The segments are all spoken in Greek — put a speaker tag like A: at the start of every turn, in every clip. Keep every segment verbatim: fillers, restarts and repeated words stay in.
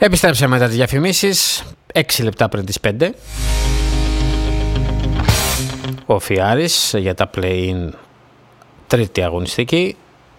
A: Επιστρέψαμε μετά τις διαφημίσεις, έξι λεπτά πριν τις πέντε. Ο Φιάρης για τα play-in τρίτη αγωνιστική.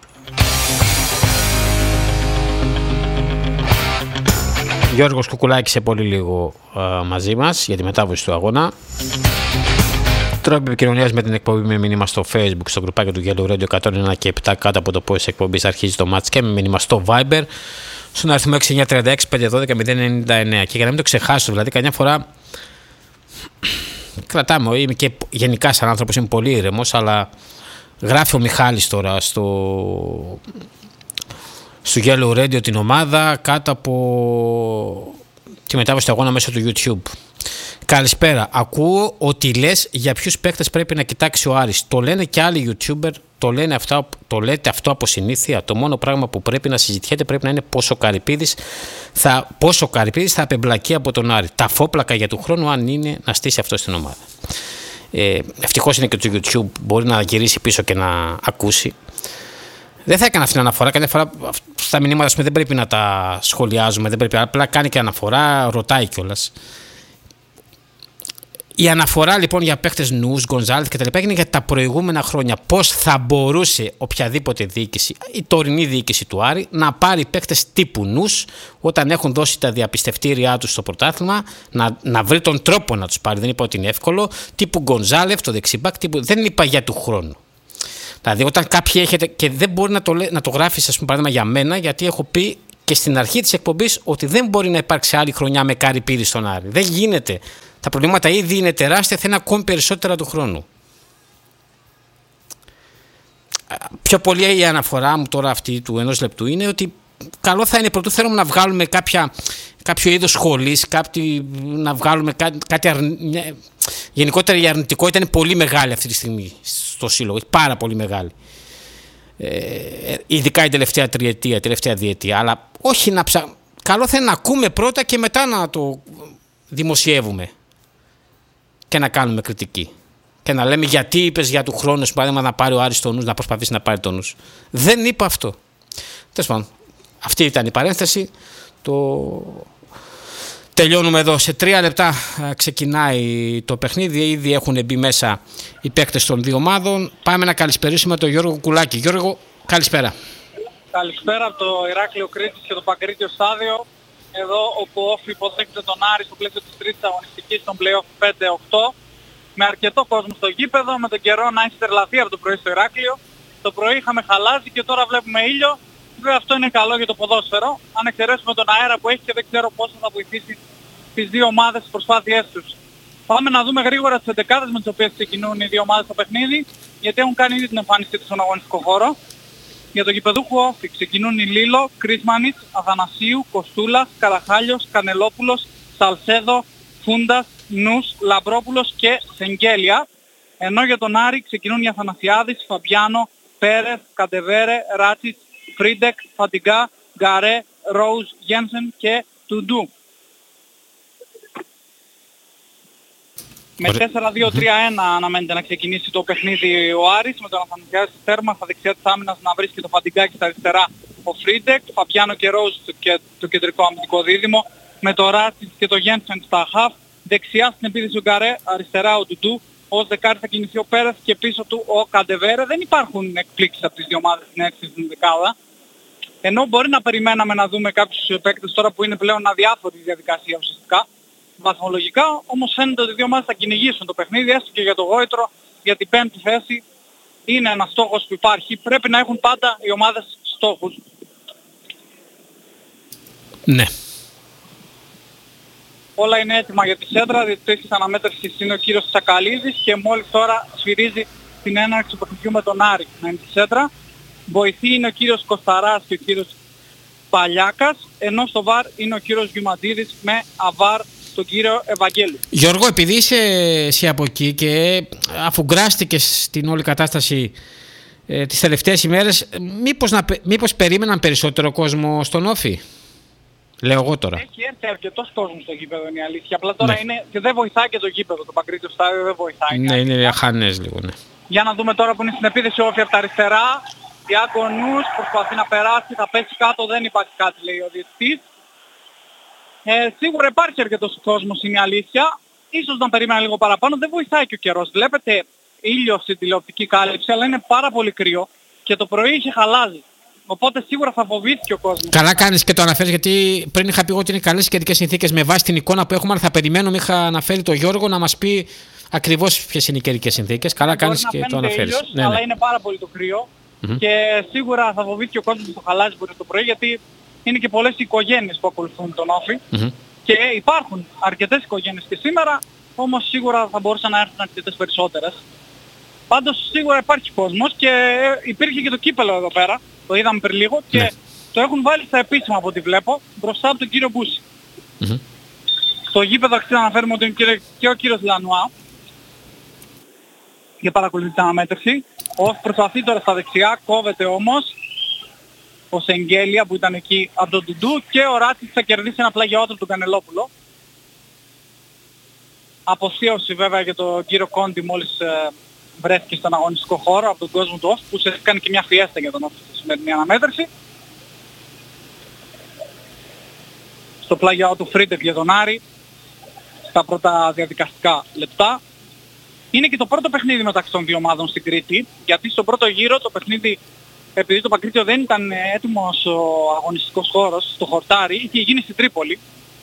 A: Γιώργος Κουκουλάκης σε πολύ λίγο α, μαζί μας για τη μετάβαση του αγώνα. Τρόποι επικοινωνίας με την εκπομπή με μήνυμα στο Facebook, στο γκρουπάκι του Yellow Radio εκατόν ένα και επτά κάτω από το post της εκπομπής αρχίζει το match και με μήνυμα στο Viber στον αριθμό έξι εννιά τρία έξι πέντε ένα μηδέν μηδέν εννιά εννέα. Και για να μην το ξεχάσω, δηλαδή, καμιά φορά κρατάμε, είμαι και γενικά σαν άνθρωπος είμαι πολύ ήρεμος, αλλά γράφει ο Μιχάλης τώρα στο, στο Yellow Radio την ομάδα κάτω από τη μετάβαση του αγώνα μέσω του YouTube. Καλησπέρα. Ακούω ότι λες για ποιους παίκτες πρέπει να κοιτάξει ο Άρης. Το λένε και άλλοι YouTuber, το, λένε αυτά, το λέτε αυτό από συνήθεια. Το μόνο πράγμα που πρέπει να συζητιέται πρέπει να είναι πόσο Καρυπίδης θα, πόσο Καρυπίδης θα απεμπλακεί από τον Άρη. Τα φόπλακα για του χρόνου, αν είναι να στήσει αυτό στην ομάδα. Ε, ευτυχώς είναι και το YouTube, μπορεί να γυρίσει πίσω και να ακούσει. Δεν θα έκανα αυτή την αναφορά. Κάθε φορά στα μηνύματα δεν πρέπει να τα σχολιάζουμε, δεν πρέπει, απλά κάνει και αναφορά, ρωτάει κιόλας. Η αναφορά λοιπόν για παίχτες Νους, Γκονζάλεθ και τα λοιπά έγινε για τα προηγούμενα χρόνια. Πώς θα μπορούσε οποιαδήποτε διοίκηση, η τωρινή διοίκηση του Άρη, να πάρει παίχτες τύπου Νους όταν έχουν δώσει τα διαπιστευτήριά τους στο πρωτάθλημα, να, να βρει τον τρόπο να τους πάρει. Δεν είπα ότι είναι εύκολο. Τύπου Γκονζάλεθ, το δεξιμπάκ, τύπου, δεν είπα για του χρόνου. Δηλαδή, όταν κάποιοι έχετε. Και δεν μπορεί να το, να το γράφεις, ας πούμε, παράδειγμα για μένα, γιατί έχω πει και στην αρχή της εκπομπής ότι δεν μπορεί να υπάρξει άλλη χρονιά με Καρυπίδη στον Άρη. Δεν γίνεται. Τα προβλήματα ήδη είναι τεράστια, θα είναι ακόμη περισσότερα του χρόνου. Πιο πολύ η αναφορά μου τώρα αυτή του ενός λεπτού είναι ότι καλό θα είναι πρωτού θέλουμε να βγάλουμε κάποια, κάποιο είδος σχολής, κάτι, να βγάλουμε κάτι, κάτι αρνη... γενικότερα η αρνητικότητα είναι πολύ μεγάλη αυτή τη στιγμή στο σύλλογο, πάρα πολύ μεγάλη. Ε, ειδικά η τελευταία τριετία, η τελευταία διετία, αλλά όχι να ψα... καλό θα είναι να ακούμε πρώτα και μετά να το δημοσιεύουμε και να κάνουμε κριτική. Και να λέμε γιατί είπες για του χρόνου, παράδειγμα, να πάρει ο Άρης τον Νους, να προσπαθήσει να πάρει τον Νους. Δεν είπα αυτό. Τέλος πάντων, αυτή ήταν η παρένθεση. Το... Τελειώνουμε εδώ. Σε τρία λεπτά ξεκινάει το παιχνίδι. Ήδη έχουν μπει μέσα οι παίκτες των δύο ομάδων. Πάμε να καλησπερίσουμε τον Γιώργο Κουκουλάκη. Γιώργο, καλησπέρα.
B: Καλησπέρα από το Ηράκλειο Κρήτης και το Παγκρίτιο Στάδιο. Εδώ όπου ο Όφη υποδέχεται τον Άρη στο πλαίσιο της τρίτης αγωνιστικής των play-off πέντε οκτώ. Με αρκετό κόσμο στο γήπεδο, με τον καιρό να έχει στερλαθεί από το πρωί στο Ηράκλειο. Το πρωί είχαμε χαλάζει και τώρα βλέπουμε ήλιο. Βέβαια αυτό είναι καλό για το ποδόσφαιρο. Αν εξαιρέσουμε τον αέρα που έχει και δεν ξέρω πόσο θα βοηθήσει τις δύο ομάδες στις προσπάθειές τους. Πάμε να δούμε γρήγορα τις εντεκάδες με τις οποίες ξεκινούν οι δύο ομάδες στο παιχνίδι, γιατί έχουν κάνει ήδη την εμφάνισή τους στον αγωνιστικό χώρο. Για το γηπεδούχο Όφη ξεκινούν οι Λίλο, Κρίσμανιτς, Αθανασίου, Κοστούλας, Καραχάλιος, Κανελόπουλος, Σαλσέδο, Φούντας, Νους, Λαμπρόπουλος και Σεγγέλια. Ενώ για τον Άρη ξεκινούν οι Αθανασιάδης, Φαμπιάνο, Πέρεθ, Καντεβέρε, Ράτσιτς, Φρίντεκ, Φαντιγκά, Γκαρέ, Ρόουζ, Γένσεν και Τουντού. Με τέσσερα δύο τρία ένα αναμένεται να ξεκινήσει το παιχνίδι ο Άρης, με τον Αθανασιάδη στη τέρμα, στα δεξιά της άμυνας να βρίσκει το Φαντιγκάκι στα αριστερά ο Φρίντεκ, Φαμπιάνο και Ρόουζ το, το κεντρικό αμυντικό δίδυμο, με το Ράτσιτς και το Γένσεν στα χαφ, δεξιά στην επίθεση ο Γκαρέ, αριστερά ο Τουντού, ως δεκάρι θα κινηθεί ο Πέρεθ και πίσω του ο Καντεβέρε. Δεν υπάρχουν εκπλήξεις από τις δύο ομάδες στην έξι στην δεκάδα. Ενώ μπορεί να περιμέναμε να δούμε κάποιους παίκτες τώρα που είναι πλέον αδιάφορη η διαδικασία ουσιαστικά, βαθμολογικά, όμως φαίνεται ότι οι δύο ομάδες θα κυνηγήσουν το παιχνίδι, έστω και για το γόητρο, για την πέμπτη θέση. Είναι ένας στόχος που υπάρχει. Πρέπει να έχουν πάντα οι ομάδες στόχους.
A: Ναι. Όλα
B: είναι έτοιμα για τη σέντρα, διότι της αναμέτρησης είναι ο κύριος Τσακαλίδης και μόλις τώρα σφυρίζει την έναρξη του παιχνιδιού με τον Άρη να είναι τη σέντρα. Βοηθή είναι ο κύριος Κοσταράς και ο κύριος Παλιάκας, ενώ στο βαρ είναι ο κύριος Γιουμαντίδης με αβάρ τον κύριο Ευαγγέλου.
A: Γιώργο, επειδή είσαι εσύ από εκεί και αφού γκράστηκες στην όλη κατάσταση ε, τις τελευταίες ημέρες, μήπως, να, μήπως περίμεναν περισσότερο κόσμο στον Όφη? Λέω εγώ τώρα.
B: Έχει έρθει αρκετός κόσμος στο γήπεδο, είναι η αλήθεια. Απλά τώρα ναι. είναι και δεν βοηθάει και το γήπεδο, το Παγκρίτιο Στάδιο δεν βοηθάει.
A: Ναι, είναι αχανές λίγο, ναι.
B: Για να δούμε τώρα που είναι στην επίθεση ο Όφη από τα αριστερά. Διάκο Νους προσπαθεί να περάσει, θα πέσει κάτω, δεν υπάρχει κάτι λέει ο διαιτητής. Ε, σίγουρα υπάρχει αρκετός κόσμος, είναι η αλήθεια. Ίσως να περίμενα λίγο παραπάνω, δεν βοηθάει και ο καιρός. Βλέπετε ήλιο στην τηλεοπτική κάλυψη, αλλά είναι πάρα πολύ κρύο και το πρωί είχε χαλάζει. Οπότε σίγουρα θα φοβήθηκε ο κόσμος.
A: Καλά κάνεις και το αναφέρεις, γιατί πριν είχα πει ότι είναι καλές καιρικές συνθήκες με βάση την εικόνα που έχουμε, αλλά θα περιμένουμε, είχα αναφέρει τον Γιώργο να μας πει ακριβώς ποιες είναι οι καιρικές συνθήκες. Καλά κάνεις και το αναφέρεις.
B: Ήλιος,
A: ναι,
B: αλλά
A: ναι.
B: είναι πάρα πολύ το κρύο
A: Mm-hmm.
B: και σίγουρα θα φοβήθηκε ο κόσμος που το χαλάζει μπορεί το πρωί, γιατί είναι και πολλές οικογένειες που ακολουθούν τον Όφη
A: Mm-hmm.
B: και υπάρχουν αρκετές οικογένειες και σήμερα, όμως σίγουρα θα μπορούσαν να έρθουν αρκετές περισσότερες. Πάντως σίγουρα υπάρχει κόσμος και υπήρχε και το κύπελο εδώ πέρα, το είδαμε πριν λίγο και
A: ναι.
B: το έχουν βάλει στα επίσημα από ό,τι βλέπω μπροστά από τον κύριο Μπούση.
A: Mm-hmm.
B: Στο γήπεδο αξίζει να αναφέρουμε ότι είναι και ο κύριος Λανουά για παρακολουθεί την αναμέτρηση. Ο προσπαθεί τώρα στα δεξιά, κόβεται όμως ο Σεγγέλια που ήταν εκεί από τον Τουντού και ο Ράτσης θα κερδίσει ένα πλαγιότρο του Κανελόπουλο. Αποσίωση βέβαια για τον κύριο Κόντι μόλις ε, βρέθηκε στον αγωνιστικό χώρο από τον κόσμο του Όφη, που σε κάνει και μια φιέστα για τον Όφη στη σημερινή αναμέτρηση. Στο πλάγιο του Φρίντερ για τον Άρη στα πρώτα διαδικαστικά λεπτά. Είναι και το πρώτο παιχνίδι μεταξύ των δύο ομάδων στην Κρήτη, γιατί στο πρώτο γύρο το παιχνίδι, επειδή το Παγκρίτιο δεν ήταν έτοιμος ο αγωνιστικός χώρος, στο χορτάρι, είχε γίνει στην Τρίπολη.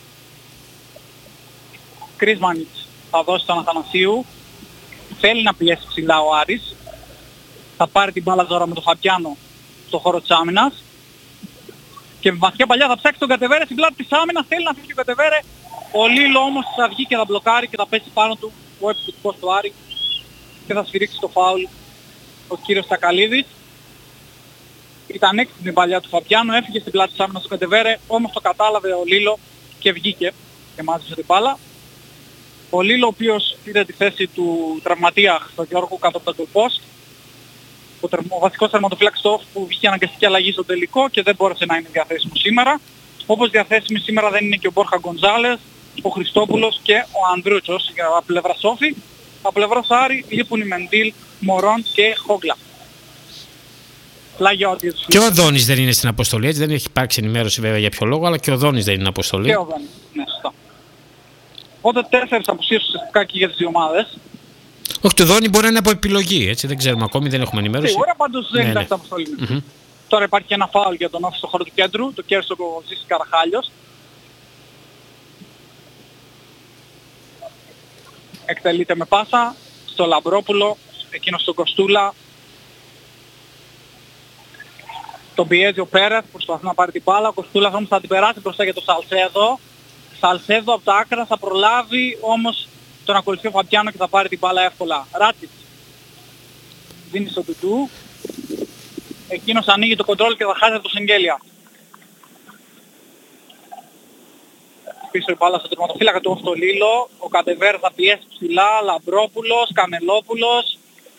B: Κρίσμανιτς θα δώσει τον Αθανασίου, θέλει να πιέσει ψηλά ο Άρης, θα πάρει την μπάλα τώρα με τον Φαπιάνο στο χώρο της άμυνας και με βαθιά παλιά θα ψάξει τον Κατεβέρε στην πλάτη της άμυνας, θέλει να φύγει ο Κατεβέρε, ο Λίλο όμως θα βγει και θα μπλοκάρει και θα πέσει πάνω του ο επιθετικός του Άρη και θα σφυρίξει το φάουλ ο κύριος Σακαλίδης. Ήταν έξυπνη την παλιά του Φαπιάνο, έφυγε στην πλάτη της άμυνας του Κατεβέρε, όμως το κατάλαβε ο Λίλο και βγήκε και μάζεψε την μπάλα. Ο Λίλο, ο οποίος πήρε τη θέση του τραυματία στον Γιώργο κάτω από τον Post, ο, τερ, ο βασικός τερματοφύλαξης του Όφη που βγήκε αναγκαστική αλλαγή στο τελικό και δεν μπόρεσε να είναι διαθέσιμο σήμερα. Όπως διαθέσιμοι σήμερα δεν είναι και ο Μπόρχα Γκονζάλες, ο Χριστόπουλος και ο Ανδρούτσος από πλευρά Όφη. Από πλευρά Άρη λείπουν οι Μεντήλ, Μωρόν και Χόγκλα.
A: Και ο Δόνης δεν είναι στην αποστολή, έτσι, δεν έχει υπάρξει ενημέρωση βέβαια για ποιο λόγο, αλλά και ο Δόνης δεν είναι αποστολή.
B: Και ο Δόνης, ναι, σωστά. Οπότε τέσσερις απουσίες ουσιαστικά και για τις δύο ομάδες.
A: Όχι, το Δόνη μπορεί να είναι από επιλογή, έτσι, δεν ξέρουμε ακόμη, δεν έχουμε ενημέρωση.
B: Σίγουρα, πάντως δεν
A: ναι,
B: ήταν
A: ναι.
B: στην αποστολή.
A: Mm-hmm.
B: Τώρα υπάρχει και ένα φάουλ για τον Όφη στο χώρο του κέντρου, το κέρδισε ο Ζήσης Καραχάλιος. Εκτελείται με πάσα στο Λαμπρόπουλο, εκείνος στον Κοστούλα. Τον πιέζει ο Πέρεθ, προσπαθεί να πάρει την μπάλα, ο Κοστούλας όμως θα την περάσει μπροστά για τον Σαλσέδο. Σαλσέδο από τα άκρα θα προλάβει, όμως τον ακολουθεί ο Φαπιάνο και θα πάρει την μπάλα εύκολα. Ράτσιτς δίνει στον Τουντού, εκείνος ανοίγει το κοντρόλ και θα χάσει από το Σεγγέλια. Πίσω η μπάλα στο τερματοφύλακα του στο Λίλο, ο Κατεβέρ θα πιέσει ψηλά, Λαμπρόπουλος, Κανελόπουλος,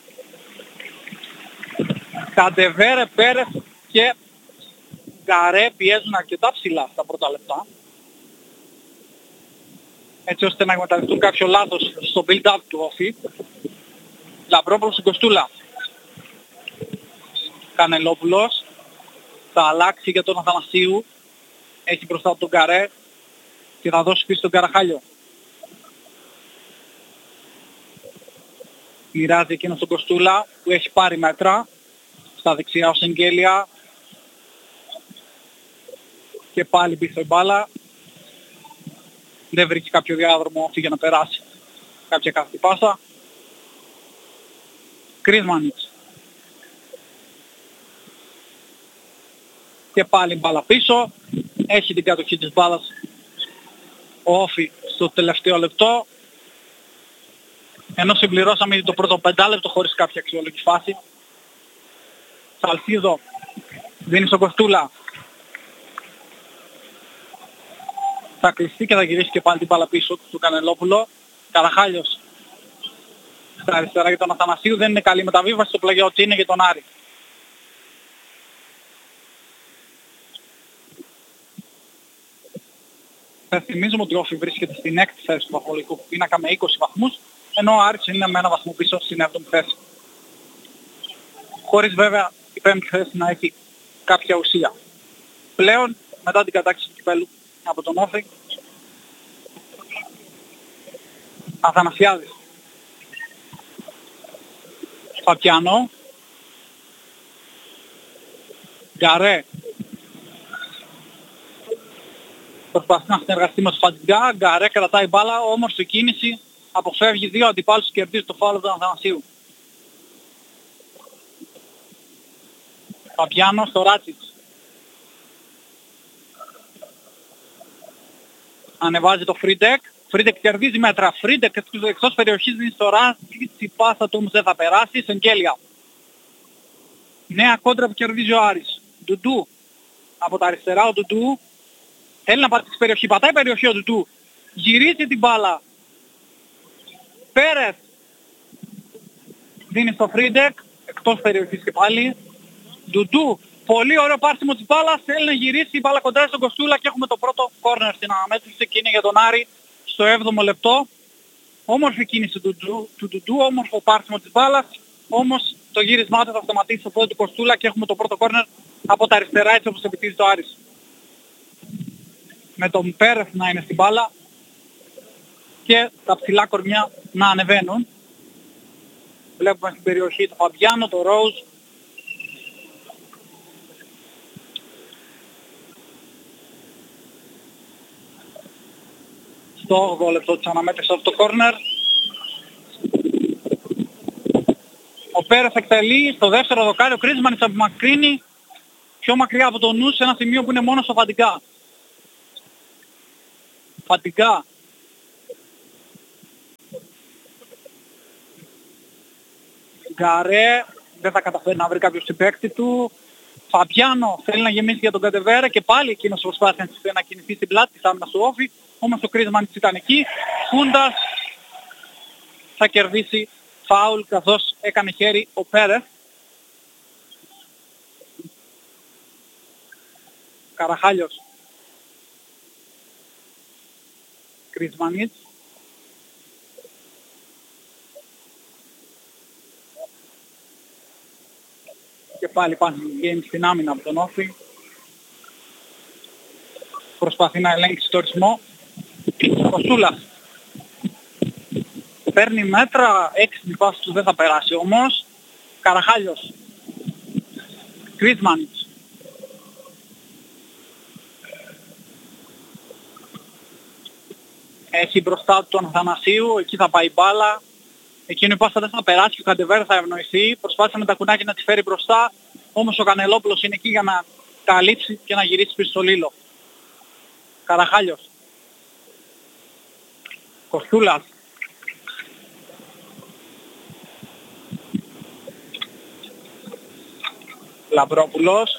B: Κατεβέρ, Πέρεθ και Γκαρέ πιέζουν αρκετά ψηλά στα πρώτα λεπτά, έτσι ώστε να εκμεταλλευτούν κάποιο λάθος στο build-up του Όφη. Λαμπρόπουλος στην Κοστούλα, Κανελόπουλος θα αλλάξει για τον Αθανασίου, έχει μπροστά τον Γκαρέ και θα δώσει πίσω τον Καραχάλιο. Μοιράζει εκείνο τον Κοστούλα που έχει πάρει μέτρα, στα δεξιά ο Σεγγέλια και πάλι πίσω η μπάλα. Δεν βρήκε κάποιο διάδρομο αυτή για να περάσει κάποια κάθετη πάσα. Κρίσμανιτς. Και πάλι μπάλα πίσω. Έχει την κατοχή της μπάλας ο Όφη στο τελευταίο λεπτό. Ενώ συμπληρώσαμε ήδη το πρώτο πεντάλεπτο χωρίς κάποια αξιολογική φάση. Σαλσίδο δίνει στον Κοστούλα. Θα κλειστεί και θα γυρίσει και πάλι την μπάλα πίσω του Κανελόπουλο. Καραχάλιος στα αριστερά για τον Αθανασίου. Δεν είναι καλή μεταβίβαση στο πλαγιό ότι είναι για τον Άρη. Θα θυμίζουμε ότι ο Όφη βρίσκεται στην έκτη θέση του βαθμολογικού πίνακα με είκοσι βαθμούς, ενώ ο Άρης είναι με ένα βαθμό πίσω στην έβδομη θέση. Χωρίς βέβαια η πέμπτη θέση να έχει κάποια ουσία. Πλέον, μετά την κατάκτηση του κυπέλου από τον Όφη, Αθανασιάδης. Παπιάνο. Γκαρέ. Προσπαθεί να συνεργαστεί με τον Φαντιγκά. Γκαρέ κρατάει μπάλα, όμορφη κίνηση. Αποφεύγει δύο αντιπάλους και κερδίζει το φάουλ του Αθανασίου. Παπιάνο στο Ράτσιτς. Ανεβάζει το Φρίντεκ. Φρίντεκ κερδίζει μέτρα. Φρίντεκ εκτός περιοχής δίνει στο Ράτσιτς. Η πάσα του όμως δεν θα περάσει. Σεγγέλια. Νέα κόντρα που κερδίζει ο Άρης. Ντουντού. Από τα αριστερά ο Ντουντού. Θέλει να πατήσει περιοχή. Πατάει περιοχή ο Ντουντού. Γυρίζει την μπάλα. Πέρες. Δίνει στο Φρίντεκ. Εκτός περιοχής και πάλι. Ντουντού. Πολύ ωραίο πάρσιμο της μπάλας. Θέλει να γυρίσει η μπάλα κοντά στον Κοστούλα και έχουμε το πρώτο κόρνερ στην αναμέτρηση και είναι για τον Άρη στο έβδομο λεπτό. Όμορφη κίνηση του Ντουντού. Όμορφο πάρσιμο της μπάλας. Όμως το γύρισμά του θα σταματήσει στο πόδι του Κοστούλα και έχουμε το πρώτο κόρνερ από τα αριστερά έτσι όπως επιτύχει το Άρης. Με τον Πέρεθ να είναι στην μπάλα και τα ψηλά κορμιά να ανεβαίνουν. Βλέπουμε στην περιοχή το Φαμπιάνο, το Ρόουζ. Στο όγδοο λεπτό της αναμέτρησης από το κόρνερ. Ο Πέρεθ εκτελεί στο δεύτερο δοκάρι, ο Κρίσμανης απομακρύνει πιο μακριά από το νου σε ένα σημείο που είναι μόνο στο Φαντιγκά. Φαντιγκά. Γκαρέ, δεν θα καταφέρει να βρει κάποιος συμπαίκτη του. Φαμπιάνο θέλει να γεμίσει για τον Κατεβέρα και πάλι εκείνος προσπάθησε να κινηθεί στην πλάτη της άμυνας του Όφη. Όμως ο Κρίσμανης ήταν εκεί. Φούντας θα κερδίσει φάουλ καθώς έκανε χέρι ο Πέρεθ. Καραχάλιος. Κρίσμανης. Και πάλι πάνε game στην άμυνα από τον Όφη. Προσπαθεί να ελέγξει το ρυθμό. Ο Σούλας. Παίρνει μέτρα, έξι πάση του δεν θα περάσει όμως. Καραχάλιος. Κρίσμανης. Έχει μπροστά του τον Αθανασίου, εκεί θα πάει μπάλα. Εκείνη η πάσα δεν θα περάσει και ο Καντεβέρα θα ευνοηθεί. Προσπάθησε με τα κουνάκια να τη φέρει μπροστά. Όμως ο Κανελόπουλος είναι εκεί για να καλύψει και να γυρίσει πίσω στο Λίλο. Καραχάλιος. Κοστούλας. Λαμπρόπουλος.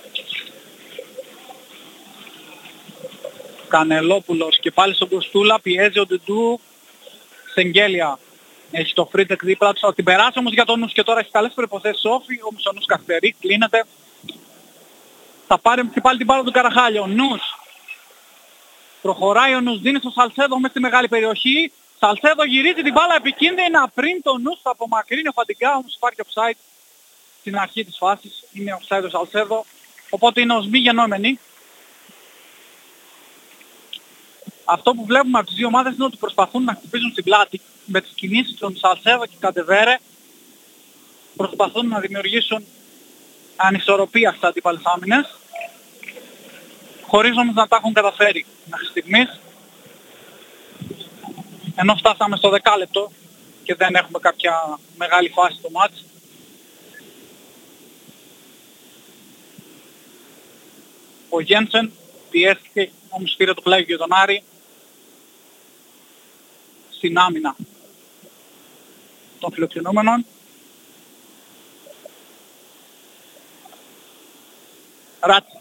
B: Κανελόπουλος και πάλι στον Κοστούλα. Πιέζει ο Ντουντού. Σεγγέλια. Έχει το Φρίντεκ δίπλα του. Θα την περάσει όμως για τον Νους και τώρα έχει καλές προϋποθέσεις Όφη. Όμως ο Νους καθυστερεί, κλείνεται. Θα πάρει και πάλι την μπάλα του Καραχάλιο. Ο Νους. Προχωράει ο Νους, δίνει στο Σαλσέδο μέσα στη μεγάλη περιοχή. Σαλσέδο γυρίζει την μπάλα επικίνδυνα πριν το Νους θα απομακρύνει ο Φαντιγκά. Όμως υπάρχει offside στην αρχή της φάσης. Είναι offside ο Σαλσέδο. Οπότε είναι ως μη γενόμενοι. Αυτό που βλέπουμε από τις δύο ομάδες είναι ότι προσπαθούν να χτυπήσουν στην πλάτη με τις κινήσεις των Σαλσέδο και Κατεβέρε. Προσπαθούν να δημιουργήσουν ανισορροπία στα αντίπαλες άμυνες, χωρίς όμως να τα έχουν καταφέρει μέχρι στιγμής. Ενώ φτάσαμε στο δεκάλεπτο και δεν έχουμε κάποια μεγάλη φάση στο μάτς. Ο Γένσεν πιέστηκε, όμως πήρε το πλάγιο για τον Άρη στην άμυνα των φιλοξενούμενων. Ράτσις.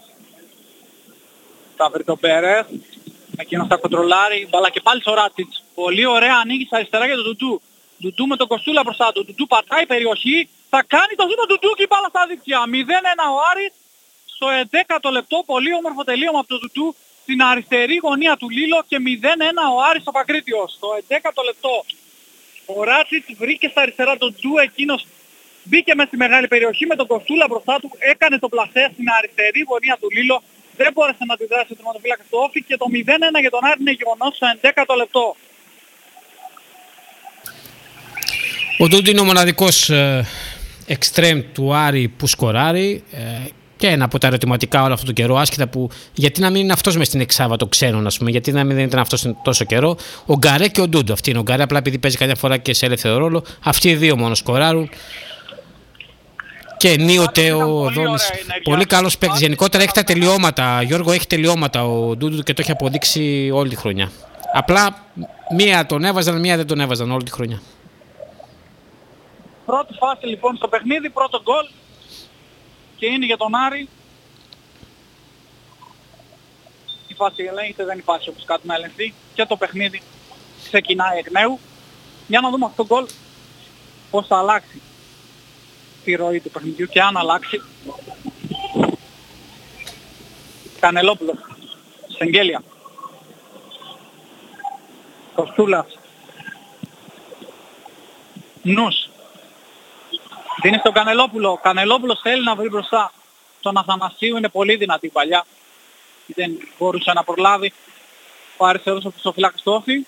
B: Θα βρει το Πέρεθ. Εκείνος θα κοντρολάρει. Μπαλά και πάλι στο Ράτσιτς. Πολύ ωραία ανοίγει στα αριστερά για τον Ντουντού. Ντουντού με τον Κοστούλα μπροστά του. Ντουντού πατάει περιοχή. Θα κάνει το ζήτο Ντουντού και η μπάλα στα δίκτυα. μηδέν ένα ο Άρης. Στο ενδέκατο λεπτό. Πολύ όμορφο τελείωμα από τον Ντουντού. Στην αριστερή γωνία του Λίλο και μηδέν ένα ο Άρης στο Παγκρίτιο. Στο ενδέκατο λεπτό. Ο Ράτσιτς βρήκε στα αριστερά τον Ντου. Εκείνος μπήκε μες στη μεγάλη περιοχή με τον Κοστούλα μπροστά του. Έκανε το πλασέ στην αριστερή γωνία του Λίλο. Δεν μπόρεσε να αντιδράσει ο τερματοφύλακας του Όφη και το μηδέν ένα για τον Άρη είναι γεγονός στο ενδέκατο λεπτό.
A: Ο Ντούντου είναι ο μοναδικός ε, εξτρέμ του Άρη που σκοράρει ε, και ένα από τα ερωτηματικά όλο αυτό το καιρό, άσχετα που γιατί να μην είναι αυτός μες στην εξάδα των ξένων, ας πούμε, γιατί να μην ήταν αυτός τόσο καιρό. Ο Γκαρέ και ο Ντούντου. Αυτή είναι ο Γκαρέ, απλά επειδή παίζει καμιά φορά και σε ελεύθερο ρόλο. Αυτοί οι δύο μόνο σκοράρουν. Και ενίοτε ο Οδόνης. Πολύ καλός παίκτης. Γενικότερα έχει τα τελειώματα. Γιώργο, έχει τελειώματα ο Ντούντου και το έχει αποδείξει όλη τη χρονιά. Απλά μία τον έβαζαν, μία δεν τον έβαζαν όλη τη χρονιά.
B: Πρώτη φάση λοιπόν στο παιχνίδι, πρώτο γκολ και είναι για τον Άρη. Η φάση ελέγχεται, δεν υπάρχει όπως κάτι να ελεγχθεί και το παιχνίδι ξεκινάει εκ νέου. Για να δούμε αυτό το γκολ πώς θα αλλάξει τη ροή του παιχνιδιού και αν αλλάξει. Κανελόπουλος, Στεγγέλια, Κοστούλας, Νους. Δίνει στον Κανελόπουλο. Ο Κανελόπουλος θέλει να βρει μπροστά τον Αθανασίου, είναι πολύ δυνατή παλιά. Δεν μπορούσε να προλάβει ο αριστερός από το φυλάκας του Όφη.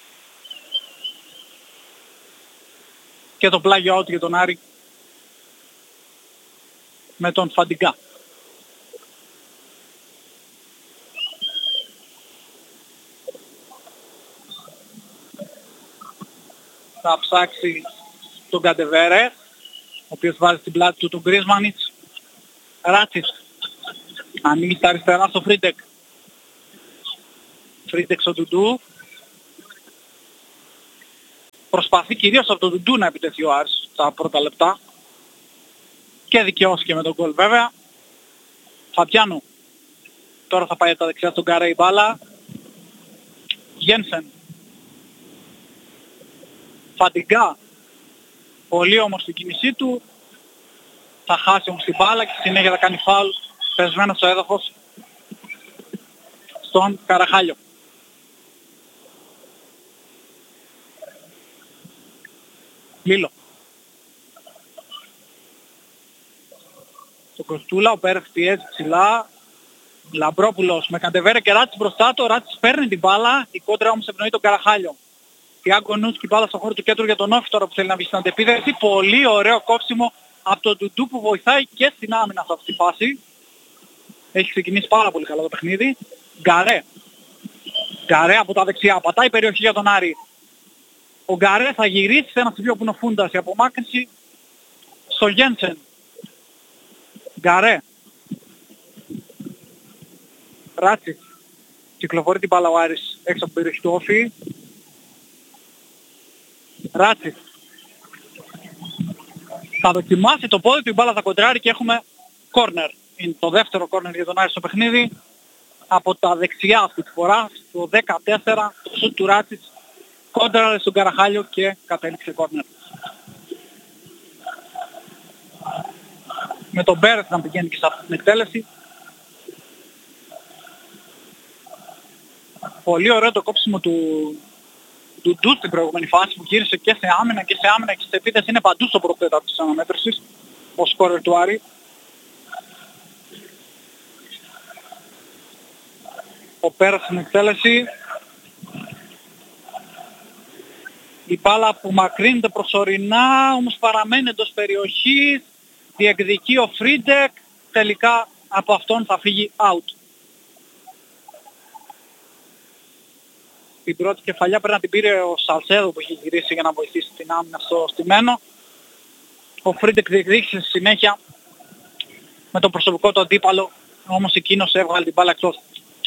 B: Και το πλάγιο out για τον Άρη με τον Φαντιγκά. Θα ψάξει τον Καντεβέρε, ο οποίος βάζει στην πλάτη του τον Γκρίσμανιτς. Ράτσις. Ανοίγει στα αριστερά στο Φρίντεκ. Φρίντεκ στο Ντουντού. Προσπαθεί κυρίως από τον Ντουντού να επιτεθεί ο Άρης τα πρώτα λεπτά. Και δικαιώθηκε με τον γκολ βέβαια. Φαπιάνου. Τώρα θα πάει από τα δεξιά στον Γκαρέ η μπάλα. Γένσεν. Φαντιγκά. Πολύ όμορφη η κίνησή του. Θα χάσει όμως την μπάλα και συνέχεια θα κάνει φάουλ πεσμένο στο έδαφος στον Καραχάλιο. Λίλο. Το Κοστούλα, ο Πέρεφ πιέζει ψηλά. Λαμπρόπουλος με Καντεβέρε και Ράτσις μπροστά του. Ο Ράτσις παίρνει την μπάλα. Η κόντρα όμως ευνοεί τον Καραχάλιο. Τιάγκο Νούσκι μπάλα στον χώρο του κέντρου για τον Όφη τώρα που θέλει να βγει στην αντεπίδεση. Πολύ ωραίο κόψιμο από τον Ντουντού που βοηθάει και στην άμυνα σε αυτή τη φάση. Έχει ξεκινήσει πάρα πολύ καλά το παιχνίδι. Γκαρέ. Γκαρέ από τα δεξιά. Πατάει περιοχή για τον Άρη. Ο Γκαρέ θα γυρίσει σε ένα σημείο που είναι ο Φούντας. Η απομάκρυνση στο Γένσεν. Γκαρέ. Ράτσι. Κυκλοφορεί την μπάλα ο Άρης έξω από την περιοχή του Όφη. Ράτσι. Θα δοκιμάσει το πόδι του, η μπάλα θα κοντράρει και έχουμε κόρνερ. Είναι το δεύτερο κόρνερ για τον Άρη στο παιχνίδι. Από τα δεξιά αυτή τη φορά, στο δεκατέσσερα, το σουτ του Ράτσιτς κόντραρε στον Καραχάλιο και κατέληξε κόρνερ. Με τον Μπέρεθ να πηγαίνει και σε αυτή την εκτέλεση. Πολύ ωραίο το κόψιμο του Ντουντού στην προηγούμενη φάση που γύρισε και σε άμυνα και σε άμυνα και σε επίθεση. Είναι παντού στο πρώτο τέταρτο της αναμέτρησης ο σκόρερ του Άρη. Ο Πέρας στην εκτέλεση. Η μπάλα που μακρύνεται προσωρινά όμως παραμένει εντός περιοχής. Διεκδικεί ο Φρίντεκ. Τελικά από αυτόν θα φύγει out. Την πρώτη κεφαλιά πρέπει να την πήρε ο Σαλσέδο που είχε γυρίσει για να βοηθήσει την άμυνα στο στημένο. Ο Φρίντεκ διεκδίκησε στη συνέχεια με τον προσωπικό του αντίπαλο, όμως εκείνος έβγαλε την μπάλα εκτός.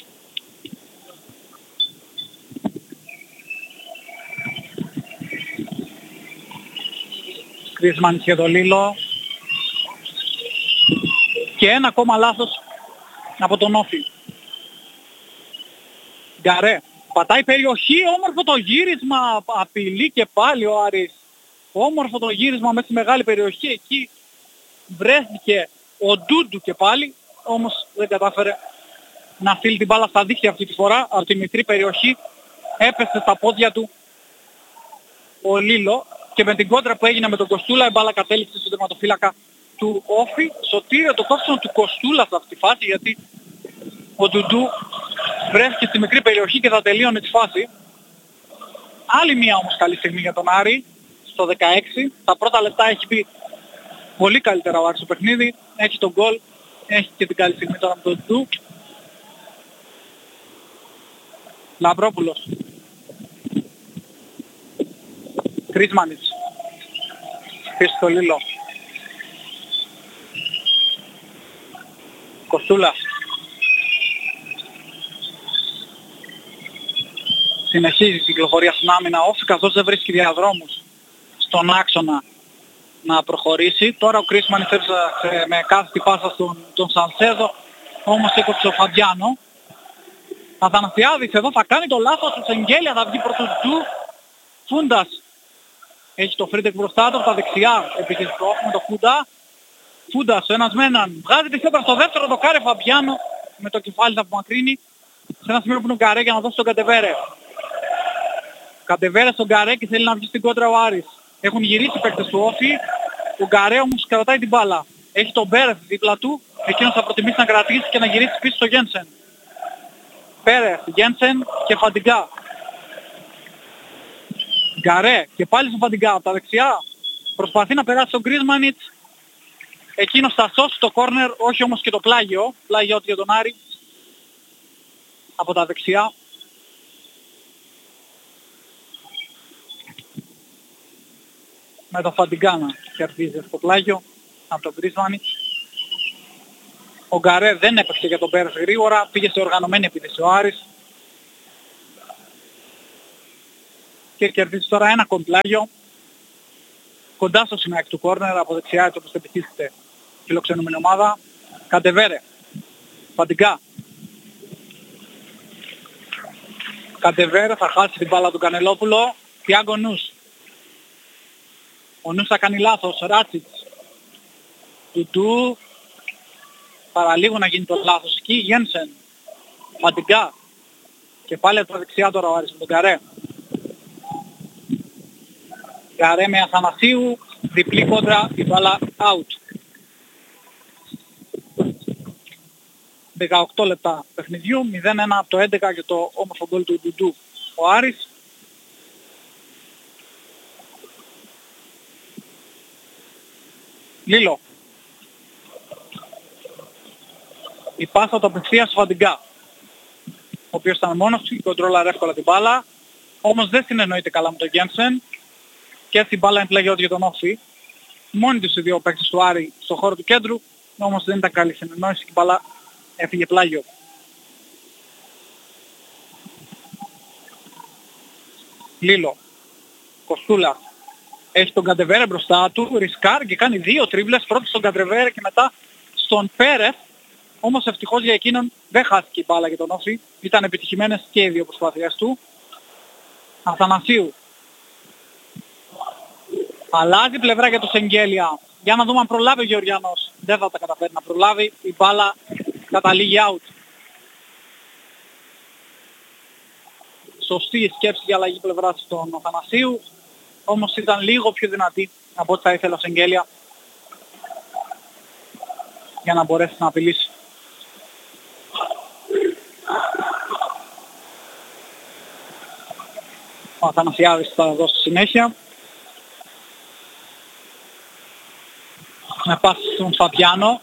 B: Γκρίσμαν και το Λίλο. Και ένα ακόμα λάθος από τον Όφη. Γκαρέ. Πατάει περιοχή, όμορφο το γύρισμα, απειλεί και πάλι ο Άρης. Όμορφο το γύρισμα μέσα στη μεγάλη περιοχή, εκεί βρέθηκε ο Ντούντου και πάλι, όμως δεν κατάφερε να στείλει την μπάλα στα δίχτυα αυτή τη φορά, από τη μικρή περιοχή, έπεσε στα πόδια του ο Λίλο και με την κόντρα που έγινε με τον Κοστούλα η μπάλα κατέληξε στον τερματοφύλακα του Όφη. Σωτήρε το κόψιμο του Κοστούλα σε αυτή τη φάση γιατί ο Ντουντού βρέθηκε στη μικρή περιοχή και θα τελείωνε τη φάση. Άλλη μία όμως καλή στιγμή για τον Άρη. στο δεκαέξι. Τα πρώτα λεπτά έχει πει πολύ καλύτερα ο Άρης στο παιχνίδι. Έχει τον γκολ. Έχει και την καλή στιγμή τώρα με τον Ντου. Λαμπρόπουλος. Κρίσμανιτς. Πίσω στο Λίλο. Κοστούλας. Συνεχίζει η κυκλοφορία στην άμυνα όφη, καθώς δεν βρίσκει διαδρόμους στον άξονα να προχωρήσει. Τώρα ο Κρίσμαν έψαξε με κάθετη πάσα στον τον Σαλσέδο, όμως έκοψε ο Φαμπιάνο. Αθανασιάδης εδώ θα κάνει το λάθος, ο Σεγγέλια θα βγει προς τους Ντου. Φούντας έχει το Φρίντεκ μπροστά του, από τα δεξιά επιχειρητικό με το Φούντα. Φούντας, ο ένας με έναν, βγάζει τη σέντρα στο δεύτερο, το κάρε Φαμπιάνο με το κεφάλι θα απομακρύνει σε ένα σημείο που είναι ο Γκαρέ για να δώσει τον Καντεβέρε. Καντεβέρε στον Γκαρέ και θέλει να βγει στην κόντρα ο Άρης. Έχουν γυρίσει οι παίκτες του όφη, ο Γκαρέ όμως κρατάει την μπάλα. Έχει τον Μπέρεθ δίπλα του, εκείνος θα προτιμήσει να κρατήσει και να γυρίσει πίσω στο Γένσεν. Πέρεθ, Γένσεν και Φαντιγκά. Γκαρέ και πάλι στο Φαντιγκά από τα δεξιά. Προσπαθεί να περάσει τον Γκρίσμανιτς. Εκείνος θα σώσει το κόρνερ, όχι όμως και το πλάγιο. Πλάγιο για τον Άρη. Από τα δεξιά. Με το Φαντιγκά να κερδίζει στο πλάγιο από τον Γκρίσμανιτς. Ο Γκαρέ δεν έπαιξε για τον Πέρες γρήγορα, πήγε σε οργανωμένη επίθεση ο Άρης. Και κερδίζει τώρα ένα κοντλάγιο κοντά στο σημαίακι του κόρνερ, από δεξιά έτσι όπως επιτίθεται φιλοξενούμενη ομάδα. Καντεβέρε. Φαντιγκά. Καντεβέρε θα χάσει την μπάλα του Κανελόπουλο. Τιάγκο Νους. Ο Νους θα κάνει λάθος. Ράτσιτς. Τουτού. Παραλίγο να γίνει το λάθος εκεί. Γένσεν. Φαντιγκά. Και πάλι από τα δεξιά τώρα ο Άρης με τον Γκαρέ. Γκαρέ με Αθανασίου. Διπλή κόντρα. Η μπάλα out. δεκαοκτώ λεπτά παιχνιδιού. μηδέν ένα από το έντεκα και το όμορφο γκολ του Ντουντού. Ο Άρης. Λίλο. Η πάσα το απευθεία στο Φαντιγκά. Ο οποίος ήταν μόνος του και κοντρόλαρε εύκολα την μπάλα. Όμως δεν συνεννοείται καλά με τον Γένσεν. Και έτσι η μπάλα είναι πλαγιώτη για τον όφη. Μόνοι τους οι δύο παίκτες του Άρη στον χώρο του κέντρου. Όμως δεν ήταν καλή συνεννόηση και η μπάλα έφυγε πλάγιο. Λίλο. Κοστούλα. Έχει τον Καντεβέρε μπροστά του. Ρισκάρ και κάνει δύο τρίβλες. Πρώτη στον Καντεβέρε και μετά στον Πέρεθ. Όμως ευτυχώς για εκείνον δεν χάθηκε η μπάλα για τον όφη. Ήταν επιτυχημένες και οι δύο προσπάθειες του. Αθανασίου. Αλλάζει πλευρά για το Σεγγέλια. Για να δούμε αν προλάβει ο Γεωργιανός. Δεν θα τα καταφέρει να προλάβει. Η μπάλα καταλήγει out. Σωστή η σκέψη για αλλαγή πλευράς στον Αθανασίου. Όμως ήταν λίγο πιο δυνατή από ό,τι θα ήθελε ο Σεγγέλια για να μπορέσει να απειλήσει. Ο Αθανασιάδης θα δώσει συνέχεια. Με πάση στον Φαπιάνο.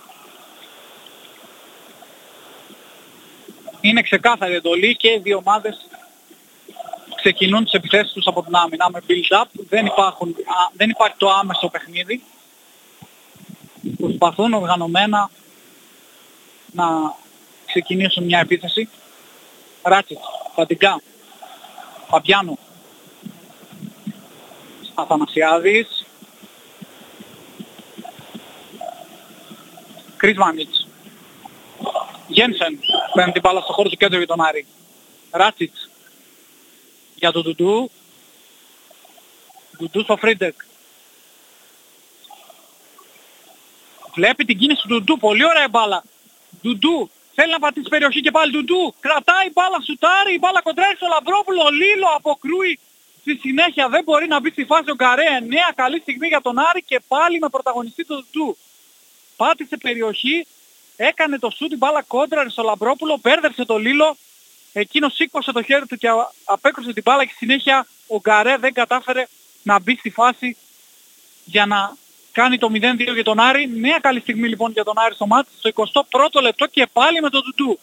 B: Είναι ξεκάθαρη εντολή και οι δύο ομάδες ξεκινούν τις επιθέσεις τους από την άμυνα με build-up. Δεν, υπάρχουν, α, δεν υπάρχει το άμεσο παιχνίδι. Προσπαθούν οργανωμένα να ξεκινήσουν μια επίθεση. Ράτσιτ, Φαντιγκά, Φαπιάνο, Αθανασιάδης, Κρίσμανιτς, Γένσεν, παίρνει την μπάλα στο χώρο του κέντρου για τον Άρη. Ράτσιτς, για τον Ντουντού, Ντουντού στο Φρίντεκ. Βλέπει την κίνηση του Ντουντού, πολύ ωραία μπάλα. Ντουντού, θέλει να πατήσει περιοχή και πάλι Ντουντού. Κρατάει μπάλα, σουτάρει, η μπάλα κοντράει στο Λαμπρόπουλο, Λίλο αποκρούει. Στη συνέχεια δεν μπορεί να μπει στη φάση ο Γκαρέ. Νέα καλή στιγμή για τον Άρη και πάλι με πρωταγωνιστή τον Ντουντού. Πάτησε περιοχή, έκανε το σουτ, η μπάλα κόντραρε στο Λαμπρόπουλο, μπέρδεψε το Λίλο. Εκείνος σήκωσε το χέρι του και απέκρουσε την μπάλα και στη συνέχεια ο Γκαρέ δεν κατάφερε να μπει στη φάση για να κάνει το μηδέν δύο για τον Άρη. Μια καλή στιγμή λοιπόν για τον Άρη στο μάτς, στο εικοστό πρώτο λεπτό και πάλι με τον Ντουντού.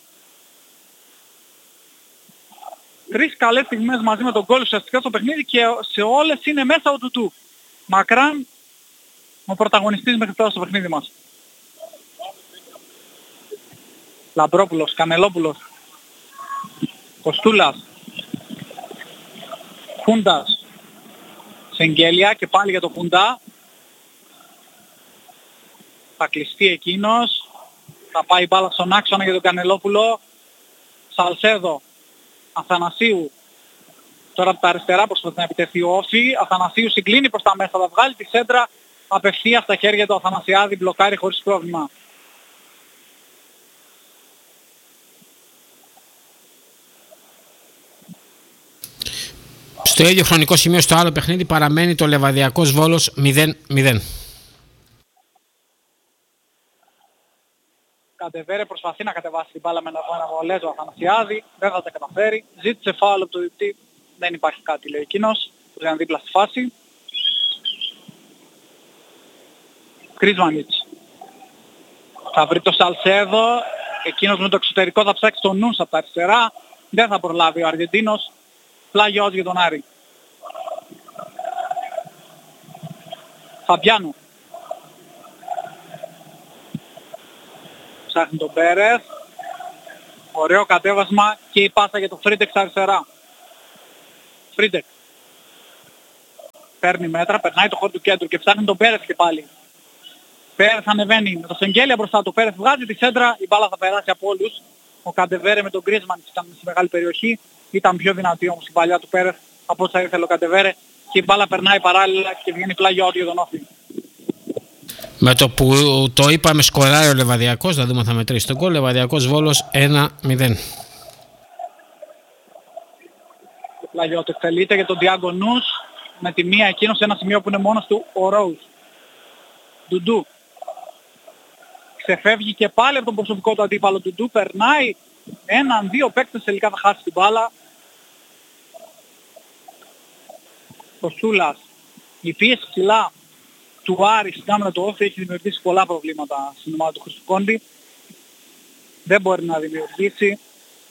B: Τρεις καλές στιγμές μαζί με τον γκολ ουσιαστικά στο παιχνίδι και σε όλες είναι μέσα ο Ντουντού. Μακράν ο πρωταγωνιστής μέχρι τώρα στο παιχνίδι μας. Λαμπρόπουλος, Κανελόπουλος, Κοστούλας, Φούντας, Σεγγέλια και πάλι για το Φούντα. Θα κλειστεί εκείνος, θα πάει μπάλα στον άξονα για τον Κανελόπουλο. Σαλσέδο, Αθανασίου, τώρα από τα αριστερά προσπαθεί να επιτεθεί ο Όφη. Αθανασίου συγκλίνει προς τα μέσα, θα βγάλει τη σέντρα απευθείας στα χέρια του Αθανασιάδη, μπλοκάρει χωρίς πρόβλημα.
A: Στο ίδιο χρονικό σημείο στο άλλο παιχνίδι παραμένει το Λεβαδιακός Βόλος μηδέν μηδέν.
B: Κατεβέρε προσπαθεί να κατεβάσει την μπάλα με ένα βολέζο Αθανασιάδη, δεν θα τα καταφέρει. Ζήτησε φάουλ από το διαιτητή, δεν υπάρχει κάτι λέει εκείνος, που ήταν δίπλα στη φάση. Κρίσμανιτς. Θα βρει το Σαλσέδο, εκείνος με το εξωτερικό θα ψάξει τον Νους από τα αριστερά, δεν θα προλάβει ο Αργεντίνος. Πλάγιος για τον Άρη. Φαμπιάνου. Ψάχνει τον Πέρες. Ωραίο κατέβασμα και η πάσα για τον Φρίντεξ αριστερά. Φρίντεξ. Παίρνει μέτρα, περνάει το χώρο του κέντρου και ψάχνει τον Πέρες και πάλι. Πέρες ανεβαίνει με το Σεγγέλια μπροστά του. Πέρες βγάζει τη σέντρα, η μπάλα θα περάσει από όλους. Ο Καντεβέρε με τον Γκρίσμαν ήταν στη μεγάλη περιοχή. Ήταν πιο δυνατή όμως η παλιά του Πέρες από όσα ήθελε ο Καντεβέρε και η μπάλα περνάει παράλληλα και βγαίνει πλάγιο για τον Όφη.
A: Με το που το είπαμε σκοράρει ο Λεβαδιακός, θα δούμε θα μετρήσει τον γκολ. Λεβαδιακός Βόλος ένα μηδέν.
B: Πλάγιο του εκτελείται για τον Διάγκο Νους με τη μία εκείνο σε ένα σημείο που είναι μόνος του ο Ρόους. Ντουντού. Ξεφεύγει και πάλι από τον προσωπικό του αντίπαλο του Ντουντού, περνάει έναν, δύο παίκτες τελικά θα χάσει την μπάλα. Ο Σούλας, η πίεση ψηλά του Άρη στην άμυνα του Όφη έχει δημιουργήσει πολλά προβλήματα στην ομάδα του Χριστοκόντη. Δεν μπορεί να δημιουργήσει.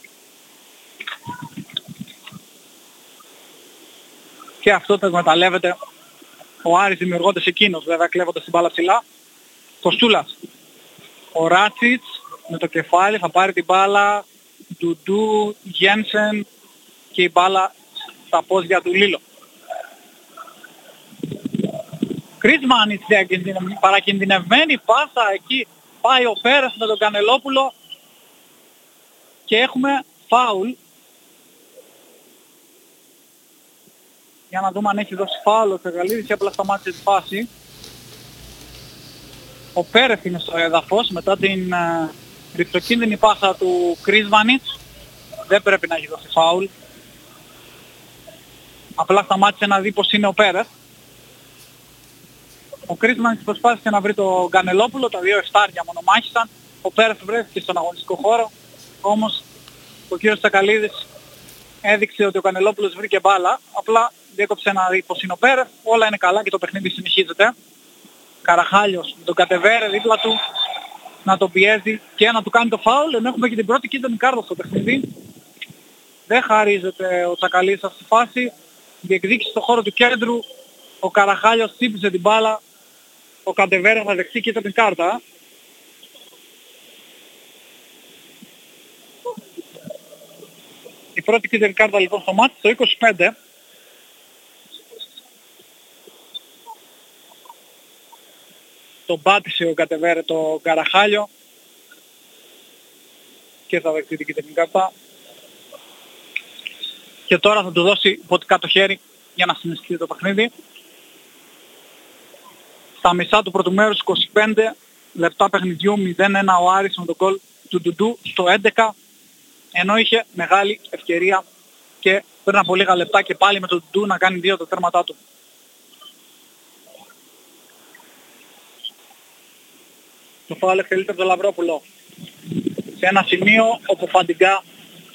B: Και αυτό το εκμεταλλεύεται ο Άρης δημιουργώντας εκείνος, βέβαια κλέβοντας την μπάλα ψηλά. Κοστούλας. Ο Ράτσιτς με το κεφάλι θα πάρει την μπάλα. Ντουντού, Γένσεν και η μπάλα στα πόδια του Λίλο. Κρίσμανιτς, παρακινδυνευμένη πάσα, εκεί πάει ο Πέρες με τον Κανελόπουλο και έχουμε φάουλ. Για να δούμε αν έχει δώσει φάουλ ο Φεγαλίδης ή απλά σταμάτησε τη φάση. Ο Πέρες είναι στο έδαφος μετά την uh, ρηψοκίνδυνη πάσα του Κρίσμανιτς. Δεν πρέπει να έχει δώσει φάουλ. Απλά σταμάτησε να δει πως είναι ο Πέρες. Ο Κρίσμανιτς προσπάθησε να βρει τον Κανελόπουλο, τα δύο εφτάρια μονομάχησαν. Ο Πέρες βρέθηκε στον αγωνιστικό χώρο, όμως ο κύριος Τσακαλίδης έδειξε ότι ο Κανελόπουλος βρήκε μπάλα, απλά διέκοψε να δει πως είναι ο Πέρες, όλα είναι καλά και το παιχνίδι συνεχίζεται. Καραχάλιος με τον Κατεβέρε δίπλα του να τον πιέζει και να του κάνει το φάουλ, ενώ έχουμε και την πρώτη κίτρινη κάρτα στο παιχνίδι. Δεν χαρίζεται ο Τσακαλίδης αυτή τη φάση, διεκδίκησε στο χώρο του κέντρου, ο Καραχάλιος τσίπησε την μπάλα, ο Κατεβέρε θα δεχτεί κίτρινη κάρτα. Η πρώτη κίτρινη κάρτα λοιπόν στο μάτι, στο είκοσι πέντε. Τον πάτησε ο Κατεβέρε το Καραχάλιο και θα δεχτεί την κίτρινη κάρτα. Και τώρα θα του δώσει ποτικά το χέρι για να συνεχίσει το παιχνίδι. Στα μισά του πρώτου μέρους, είκοσι πέντε λεπτά παιχνιδιού, μηδέν ένα ο Άρης με τον γκολ του Ντουντού στο έντεκα, ενώ είχε μεγάλη ευκαιρία και πριν από λίγα λεπτά και πάλι με τον Ντουντού να κάνει δύο τα τέρματά του. Το φάουλ εκτελείται από τον Λαμπρόπουλο σε ένα σημείο όπου Φαντιγκά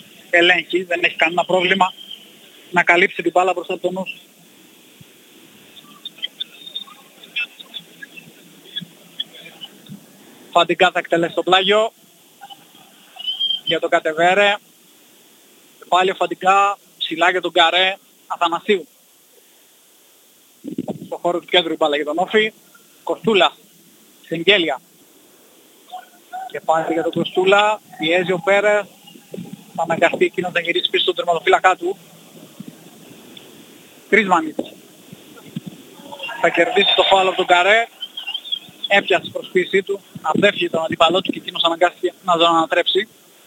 B: ελέγχει, δεν έχει κανένα πρόβλημα να καλύψει την μπάλα μπροστά από τον Νους. Φαντικά θα εκτελέσει το πλάγιο για τον Κατεβέρε. Πάλι ο Φαντικά ψηλά για τον Γκαρέ. Αθανασίου. Στο χώρο του κέντρου η μπάλα για τον Όφη. Κοστούλα. Σεγγέλια. Και πάλι για τον Κοστούλα. Πιέζει ο Πέρες. Θα αναγκαστεί εκείνος να γυρίσει πίσω στον τερματοφύλακά του. Κρίσμανιτς. Θα κερδίσει το φάουλ από τον Γκαρέ. Έπιασε την προσποίησή του. Απέφυγε τον αντίπαλό του και εκείνος αναγκάστηκε να τον ανατρέψει.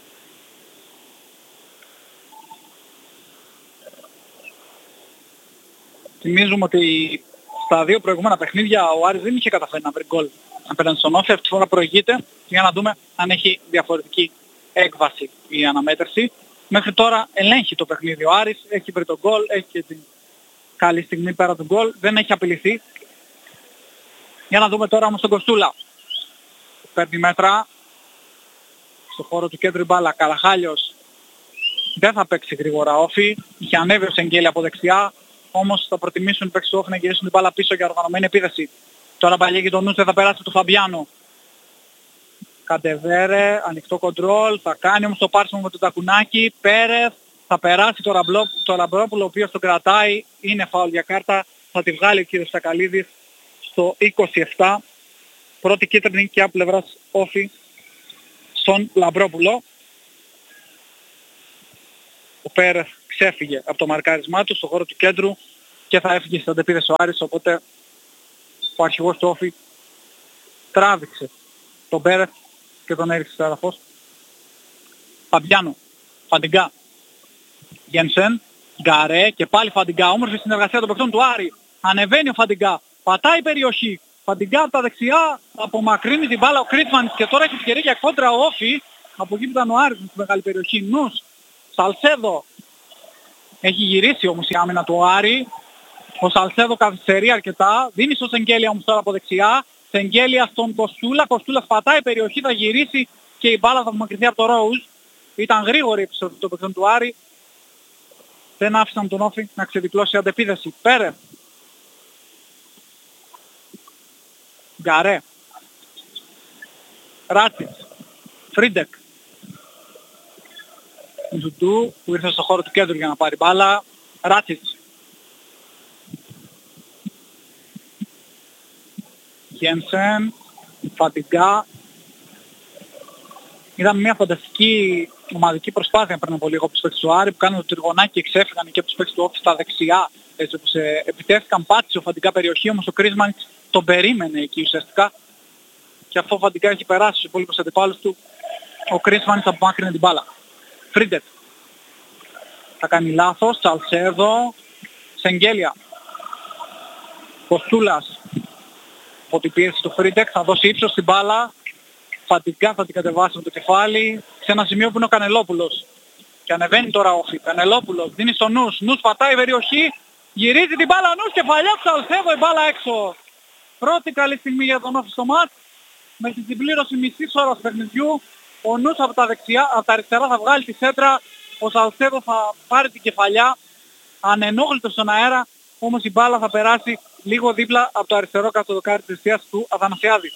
B: Θυμίζουμε ότι στα δύο προηγούμενα παιχνίδια ο Άρης δεν είχε καταφέρει να βρει γκολ απέναντι στον Όφη. Αυτή τη φορά προηγείται για να δούμε αν έχει διαφορετική έκβαση η αναμέτρηση. Μέχρι τώρα ελέγχει το παιχνίδι ο Άρης, έχει βρει τον γκολ, έχει και την καλή στιγμή πέρα του γκολ, δεν έχει απειληθεί. Για να δούμε τώρα όμως τον Κοστούλα. Παίρνει μέτρα στο χώρο του κέντρου η μπάλα. Καραχάλιος δεν θα παίξει γρήγορα Όφη, είχε ανέβει ο Σεγγέλη από δεξιά. Όμως θα προτιμήσουν οι παίκτες του Όφη να γυρίσουν την μπάλα πίσω για οργανωμένη επίθεση. Τώρα παλιέγει τον νους, δεν θα περάσει του Φαμπιάνο. Κατεβέρε, ανοιχτό κοντρόλ, θα κάνει όμως το πάρσιμο με το τακουνάκι. Πέρες, θα περάσει το, Ραμπλό, το Λαμπρόπουλο ο οποίος τον κρατάει. Είναι φάουλ για κάρτα, θα τη βγάλει ο κύριος Σακαλίδης στο είκοσι επτά. Πρώτη κίτρινη και από πλευράς Όφη στον Λαμπρόπουλο. Ο Πέρες ξέφυγε από το μαρκάρισμά του στο χώρο του κέντρου και θα έφυγε στην αντεπίθεση ο Άρης, οπότε ο αρχηγός του Όφη τράβηξε τον Πέρες και τον έριξε στο έδαφος. Φαμπιάνο, Φαντιγκά, Γένσεν, Γκαρέ και πάλι Φαντιγκά. Όμορφη συνεργασία των παιχτών του Άρη. Ανεβαίνει ο Φαντιγκά, πατάει περιοχή. Φαντιγκά από τα δεξιά, απομακρύνει την μπάλα ο Κρίσμανιτς και τώρα έχει ευκαιρία για κόντρα ο Όφη. Από εκεί που ήταν ο Άρης στη μεγάλη περιοχή. Νους, Σαλσέδο. Έχει γυρίσει όμως η άμυνα του Άρη. Ο Σαλσέδο καθυστερεί αρκετά. Δίνει στο Σεγγέλια όμως τώρα από δεξιά. Σεγγέλια στον Κοστούλα. Κοστούλα πατάει περιοχή, θα γυρίσει και η μπάλα θα απομακρυνθεί από το Ρόουζ. Ήταν γρήγορη η επιστροφή των παιχτών του Άρη. Δεν άφησαν τον Όφη να ξεδιπλώσει αντεπίθεση. Πέρε. Γκαρέ. Ράτσιτς. Φρίντεκ. Ζουτού που ήρθε στο χώρο του κέντρου για να πάρει μπάλα. Ράτσιτς. Γένσεν. Φαντιγκά. Είδαμε μια φανταστική ομαδική προσπάθεια πριν από λίγο από τους παίκτες του Άρη που κάνουν το τριγωνάκι και ξέφυγαν και από τους παίκτες του Όφη στα δεξιά. Έτσι όπως ε, επιτέθηκαν, πάτησε ο Φαντιγκά περιοχή, όμως ο Κρίσμανιτς τον περίμενε εκεί ουσιαστικά. Και αφού ο Φαντιγκά έχει περάσει στους υπόλοιπους αντιπάλους του, ο Κρίσμανιτς απομάκρυνε την μπάλα. Φρίντεκ. Θα κάνει λάθος. Τσαλσέδο. Σεγγέλια. Κοστούλας. Από την πίεση του Φρίντεκ θα δώσει ύψος στην μπάλα. Φαντικά θα την κατεβάσει με το κεφάλι. Σε ένα σημείο που είναι ο Κανελόπουλος. Και ανεβαίνει τώρα ο Όφη. Κανελόπουλος δίνει στο Νους. Νους πατάει περιοχή. Γυρίζει την μπάλα Νους. Κεφαλιά του Τσαλσέδο. Η μπάλα έξω. Πρώτη καλή στιγμή για τον Όφη στο μάτς. Με την συμπλήρωση μισής ώρας παιχνιδιού. Ο Νους από τα δεξιά, από τα αριστερά θα βγάλει τη σέντρα. Ο Σαλσέδο θα πάρει την κεφαλιά. Ανενόχλητος στον αέρα. Όμως η μπάλα θα περάσει λίγο δίπλα από το αριστερό κάτω δοκάρι της εστίας του Αθανασιάδη.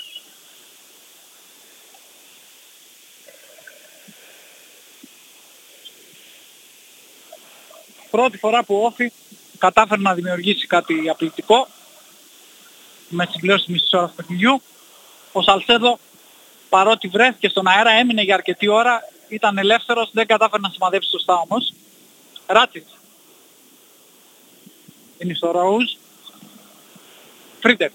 B: Πρώτη φορά που ο Όφη κατάφερε να δημιουργήσει κάτι απληκτικό με συμπλήρωση μισής ώρας παιχνιδιού. Ο Σαλσέδο, παρότι βρέθηκε στον αέρα, έμεινε για αρκετή ώρα, ήταν ελεύθερος, δεν κατάφερε να σημαδέψει σωστά όμως. Ράτσιτς. Είναι στο Ρόουζ. Φρίντεκ.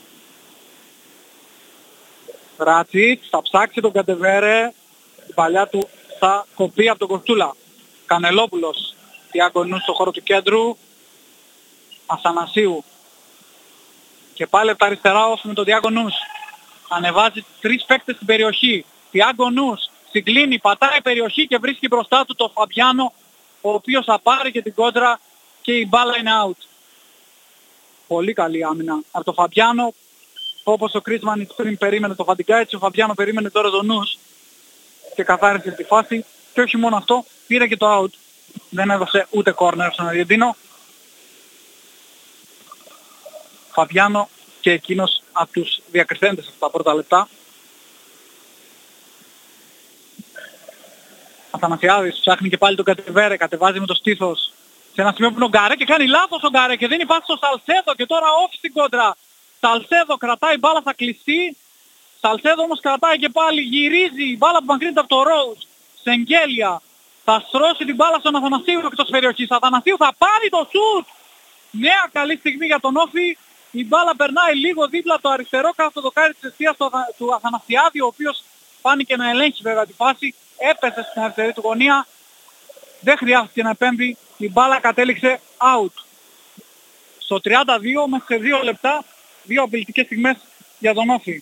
B: Ράτσιτς, θα ψάξει τον Κατεβέρε, η παλιά του θα κοπεί από τον Κοστούλα. Κανελόπουλος, Τιάγκο στο χώρο του κέντρου. Αθανασίου. Και πάλι από τα αριστερά Όφη με τον Τιάγκο Νους. Ανεβάζει τρεις παίκτες στην περιοχή. Τιάγκο Νους συγκλίνει, πατάει περιοχή και βρίσκει μπροστά του το Φαμπιάνο, ο οποίος θα πάρει και την κόντρα και η μπάλα είναι out. Πολύ καλή άμυνα από το Φαμπιάνο. Όπως ο Κρίσμανιτς πριν περίμενε το Φαντιγκά, έτσι ο Φαμπιάνο περίμενε τώρα τον Νους και καθάρισε τη φάση. Και όχι μόνο αυτό, πήρε και το out. Δεν έδωσε ούτε corner στον Αργεντίνο. Φαμπιάνο και εκείνος από τους διακριθέντες αυτά τα πρώτα λεπτά. Αθανασιάδης ψάχνει και πάλι τον Κατεβέρε, κατεβάζει με το στήθος σε ένα σημείο που είναι ο Γκαρέ και κάνει λάθος ο Γκαρέ και δίνει πάση στο Σαλσέδο και τώρα off στην κόντρα. Σαλσέδο κρατάει, μπάλα θα κλειστεί. Σαλσέδο όμως κρατάει και πάλι, γυρίζει η μπάλα που μακρύνεται από το Ρόουζ. Σεγγέλια θα στρώσει την μπάλα στον Αθανασίου εκτός περιοχής. Αθανασίου θα πάρει το σουτ. Νέα καλή στιγμή για τον Όφη. Η μπάλα περνάει λίγο δίπλα το αριστερό κάτω δοκάρι της αιστείας του Αθανασιάδη, ο οποίος φάνηκε να ελέγχει βέβαια τη φάση. Έπεσε στην αριστερή του γωνία. Δεν χρειάστηκε να επέμβει. Η μπάλα κατέληξε out. Στο τριάντα δύο μέσα σε δύο λεπτά. Δύο απειλητικές στιγμές για τον Όφη.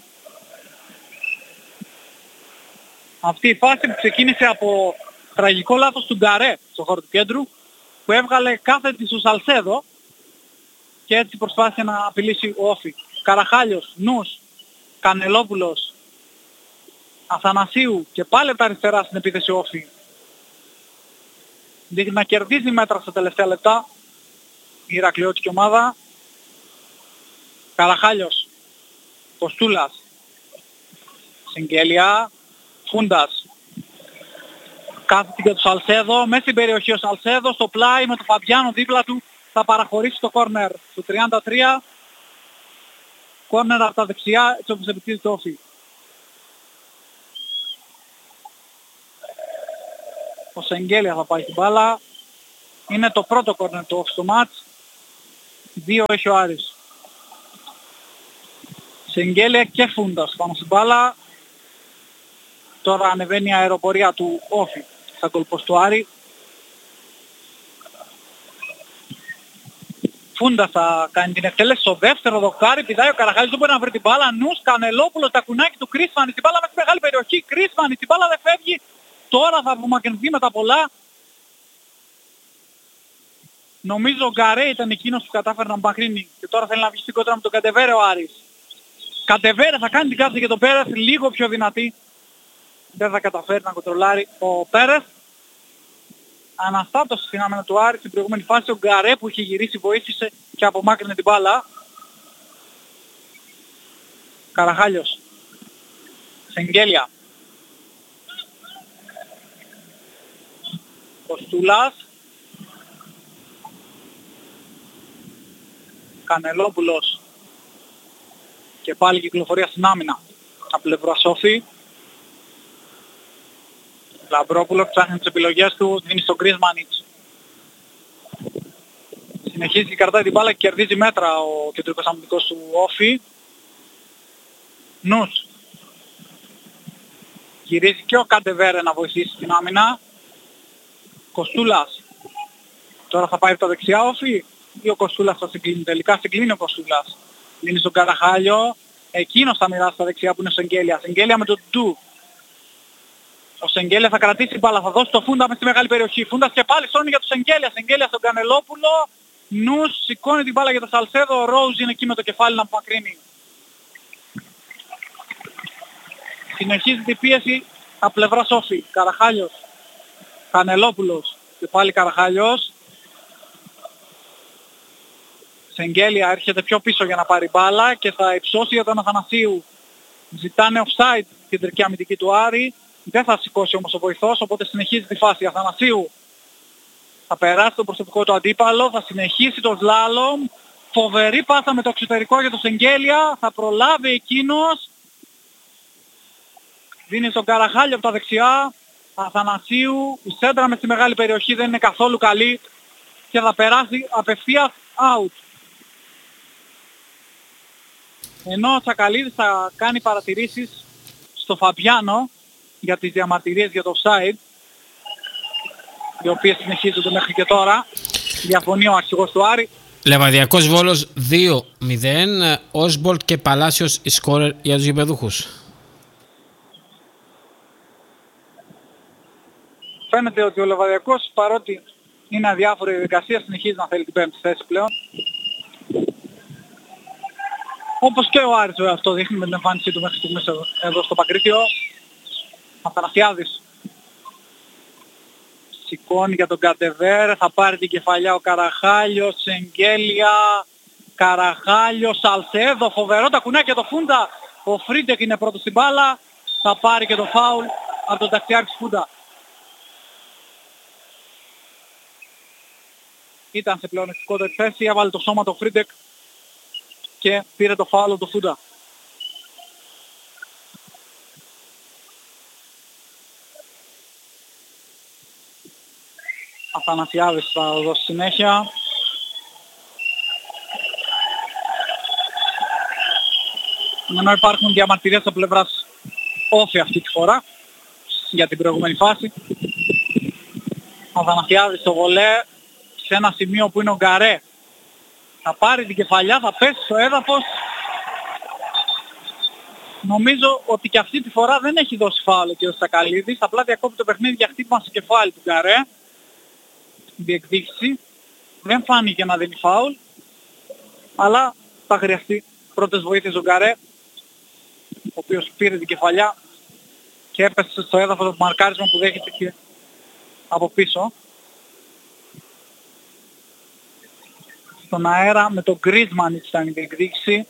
B: Αυτή η φάση που ξεκίνησε από τραγικό λάθος του Γκαρέ στο χώρο του κέντρου, που έβγαλε κάθετη στο Σαλσέδο και έτσι προσπάθησε να απειλήσει ο Όφη. Καραχάλιος, Νους, Κανελόπουλος, Αθανασίου και πάλι από τα αριστερά στην επίθεση Όφη. Δείχνει να κερδίζει μέτρα στα τελευταία λεπτά η Ηρακλειώτικη ομάδα. Καραχάλιος, Κοστούλας, Συγγέλια, Φούντας. Κάθεται για το Σαλσέδο, μέσα στην περιοχή ο Σαλσέδο, στο πλάι με τον Φαμπιάνο δίπλα του θα παραχωρήσει το κόρνερ του τριάντα τρία. Κόρνερ από τα δεξιά, έτσι όπως επιτύχει το Όφη. Ο Σεγγέλια θα πάει την μπάλα. Είναι το πρώτο κόρνερ του Όφη στο μάτς. Δύο έχει ο Άρης. Σεγγέλια και Φούντας πάνω στην μπάλα. Τώρα ανεβαίνει η αεροπορία του Όφη στα κολπός του Άρη. Φούντας θα κάνει την εκτέλεση στο δεύτερο δοκάρι. Πηδάει ο Καραχάλης, δεν μπορεί να βρει την μπάλα. Νους, Κανελόπουλος, τα κουνάκι του Κρίσφανη. Την μπάλα μέσα στη μεγάλη περιοχή. Κρίσφανη, την μπάλα δεν φεύγει. Τώρα θα απομακρυνθεί με τα πολλά. Νομίζω ο Γκαρέ ήταν εκείνος που κατάφερε να μακρύνει. Και τώρα θέλει να βγει στην κόντρα με τον Κατεβέρε ο Άρης. Κατεβέρε θα κάνει την κάθεση για τον Πέρες λίγο πιο δυνατή. Δεν θα καταφέρει να κοντρολάρει ο Πέρες. Αναστάτωσε στην άμυνα του Άρη στην προηγούμενη φάση. Ο Γκαρέ που είχε γυρίσει βοήθησε και απομάκρυνε την μπάλα. Καραχάλιος. Σεγγέλια. Κοστούλας. Κανελόπουλος. Και πάλι κυκλοφορία στην άμυνα. Από πλευρά Όφη. Λαμπρόπουλος ψάχνει τις επιλογές του, δίνει στον Κρίσμανιτς. Συνεχίζει και κρατάει την μπάλα και κερδίζει μέτρα ο κεντρικός αμυντικός του Όφη. Νους. Γυρίζει και ο Κατεβέρε να βοηθήσει στην άμυνα. Κοστούλας. Τώρα θα πάει από τα δεξιά Όφη ή ο Κοστούλας θα συγκλίνει. Τελικά συγκλίνει ο Κοστούλας. Δίνει στον Καραχάλιο. Εκείνος θα μοιράσει τα δεξιά που είναι ο Σεγγέλια. Σεγγέλια με τον Ντου. Ο Σεγγέλια θα κρατήσει την μπάλα, θα δώσει το Φούντα μες στη μεγάλη περιοχή. Φούντας και πάλι σώνει για τον Σεγγέλια. Σεγγέλια στον Κανελόπουλο. Νους σηκώνει την μπάλα για το Σαλσέδο. Ο Ρόουζ είναι εκεί με το κεφάλι να απομακρύνει. Συνεχίζει την πίεση από πλευρά Όφη. Καραχάλιος. Κανελόπουλος. Και πάλι Καραχάλιος. Σεγγέλια έρχεται πιο πίσω για να πάρει μπάλα και θα υψώσει για τον Αθανασίου. Ζητάνε offside κεντρική αμυντική του Άρη. Δεν θα σηκώσει όμως ο βοηθός, οπότε συνεχίζει τη φάση. Αθανασίου θα περάσει το προσωπικό του αντίπαλο, θα συνεχίσει το σλάλομ. Φοβερή πάσα με το εξωτερικό για το Σεγγέλια. Θα προλάβει εκείνος. Δίνει στον Καραχάλιο από τα δεξιά. Αθανασίου, η σέντρα μες στη μεγάλη περιοχή δεν είναι καθόλου καλή και θα περάσει απευθείας out. Ενώ ο Τσακαλίδης θα κάνει παρατηρήσεις στο Φαμπιάνο για τις διαμαρτυρίες για το offside, οι οποίες συνεχίζονται μέχρι και τώρα. Διαφωνεί ο αρχηγός του Άρη.
A: Λεβαδιακός Βόλος δύο μηδέν. Όσμπολτ και Παλάσιος οι σκόρερ για τους γηπεδούχους.
B: Φαίνεται ότι ο Λεβαδιακός, παρότι είναι αδιάφορη η διαδικασία, συνεχίζει να θέλει την πέμπτη θέση πλέον. Όπως και ο Άρης βέβαια, αυτό δείχνει με την εμφάνισή του μέχρι στιγμής εδώ, εδώ στο Παγκρίτιο. Αθανασιάδης σηκώνει για τον Κατεβέρ, θα πάρει την κεφαλιά ο Καραχάλιος, Σεγγέλια, Καραχάλιος, Σαλσέδο, φοβερό τα κουνάκια το Φούντα. Ο Φρίντεκ είναι πρώτος στην μπάλα, θα πάρει και το φάουλ από τον ταξιάρχη Φούντα. ήταν σε πλεονεκτικότερη θέση, έβαλε το σώμα το Φρίντεκ και πήρε το φάουλο του Φούντα. Αθανασιάδης θα δώσει συνέχεια. Ενώ υπάρχουν διαμαρτυρίες από πλευράς όφη αυτή τη φορά για την προηγούμενη φάση. Ο Αθανασιάδης στο βολέ σε ένα σημείο που είναι ο Γκαρέ. Θα πάρει την κεφαλιά, θα πέσει στο έδαφος. Νομίζω ότι και αυτή τη φορά δεν έχει δώσει φάουλ ο κ. Σακαλίδης. Απλά διακόπτει το παιχνίδι για χτύπημα στο κεφάλι του Γκαρέ. Διεκδίκηση. Δεν φάνηκε να δίνει φάουλ. Αλλά θα χρειαστεί πρώτες βοήθειες ο Γκαρέ, ο οποίος πήρε την κεφαλιά και έπεσε στο έδαφος το μαρκάρισμα που δέχεται από πίσω. Στον αέρα με τον Γκρίζμαν ήταν η διεκδίκηση.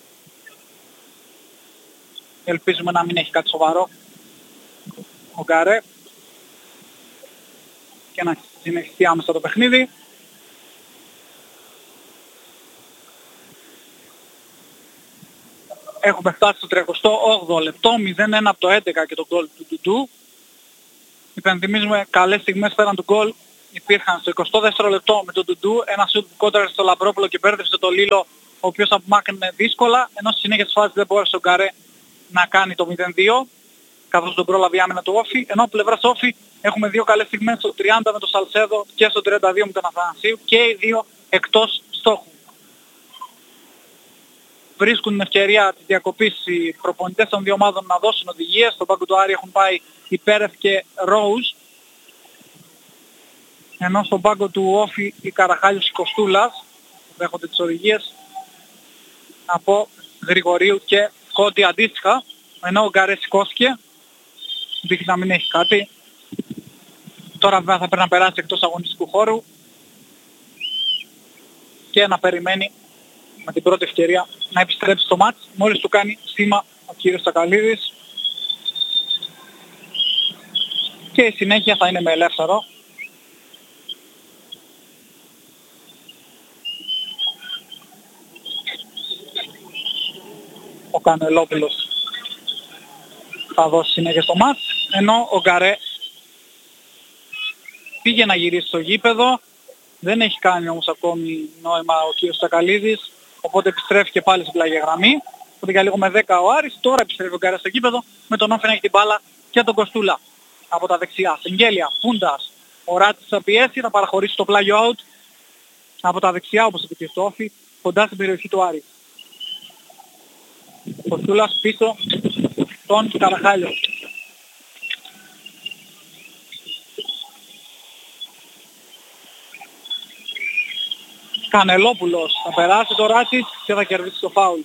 B: Ελπίζουμε να μην έχει κάτι σοβαρό ο Γκαρέ και να συνεχιστεί άμεσα το παιχνίδι. Έχουμε φτάσει στο τριανταοκτώ όγδοο λεπτό, μηδέν ένα από το έντεκα και το γκολ του Ντουντού. Υπενθυμίζουμε καλές στιγμές πέραν του γκολ υπήρχαν στο εικοστό δεύτερο λεπτό με τον Ντουντού, ένα σουτ που κόντραρε στο Λαμπρόπουλο και μπέρδευσε το Λίλο, ο οποίος απομάκρυνε δύσκολα, ενώ στη συνέχεια της φάσης δεν μπόρεσε ο Γκαρέ να κάνει το μηδέν δύο, καθώς τον πρόλαβε η άμυνα του Όφη, ενώ από πλευράς Όφη έχουμε δύο καλές στιγμές στο τριάντα με τον Σαλσέδο και στο τριάντα δύο με τον Αθανασίου και οι δύο εκτός στόχου. Βρίσκουν την ευκαιρία της διακοπής οι προπονητές των δύο ομάδων να δώσουν οδηγίες. Στον πάγκο του Άρη έχουν πάει η Πέρεθ και Ρόουζ, ενώ στον πάγκο του Όφη η Καραχάλιος και Κοστούλας δέχονται τις οδηγίες από Γρηγορίου και Κόντι αντίστοιχα, ενώ ο Γκαρέ σηκώθηκε, δείχνει να μην έχει κάτι. Τώρα βέβαια θα πρέπει να περάσει εκτός αγωνιστικού χώρου και να περιμένει με την πρώτη ευκαιρία να επιστρέψει στο μάτς, μόλις του κάνει σήμα ο κύριος Σακαλίδης, και η συνέχεια θα είναι με ελεύθερο. Ο Κανελόπουλος θα δώσει συνέχεια στο μάτς, ενώ ο Γκαρέ πήγε να γυρίσει στο γήπεδο, δεν έχει κάνει όμως ακόμη νόημα ο κύριος Σακαλίδης, οπότε επιστρέφει και πάλι στην πλάγια γραμμή. Οπότε για λίγο με δέκα ο Άρης, τώρα επιστρέφει ο Γκαρέ στο γήπεδο, με τον Όφη να έχει την μπάλα και τον Κοστούλα από τα δεξιά. Σεγγέλια, Φούντας, ο Ράτσης θα πιέσει, θα παραχωρήσει το πλάγιο out από τα δεξιά, όπως είπε και στο Όφη, κοντά στην περιοχή του Άρη. Κοστούλας πίσω τον Καραχάλιο. Κανελόπουλος θα περάσει το Ράτσις και θα κερδίσει το φάουλ.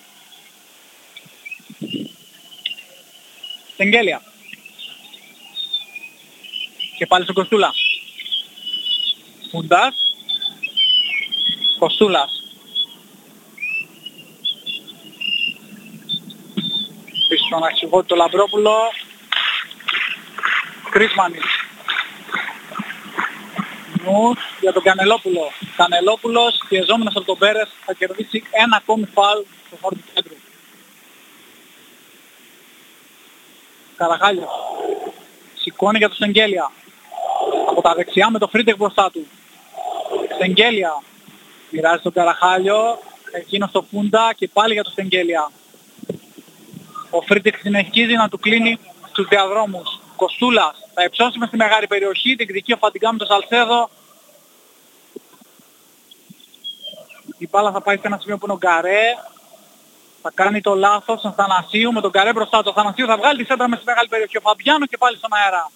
B: Στεγγέλια. Και πάλι στον Κοστούλα. Φούντας. Κοστούλας. Πίσω στον αρχηγό του Λαμπρόπουλο. Κρίσμανης. Νους για τον Κανελόπουλο. Κανελόπουλος πιεζόμενος από τον Πέρες θα κερδίσει ένα ακόμη φάουλ στο χώρο του κέντρου. Καραχάλιος. Σηκώνει για τον Στεγγέλια. Από τα δεξιά με το Φρίντεκ μπροστά του. Στεγγέλια. Μοιράζει τον Καραχάλιο. Εκείνο στο Φούντα και πάλι για τον Στεγγέλια. Ο Φρίντεκ συνεχίζει να του κλείνει στους διαδρόμους. Κοστούλας θα υψώσει μες στη μεγάλη περιοχή, διεκδικεί ο Φαντιγκά με τον Σαλσέδο. Η μπάλα θα πάει σε ένα σημείο που είναι ο Γκαρέ. Θα κάνει το λάθος στον Θανασίου με τον Γκαρέ μπροστά του. Ο Θανασίου θα βγάλει τη σέντρα μες στη μεγάλη περιοχή. Ο Φαμπιάνο και πάλι στον αέρα.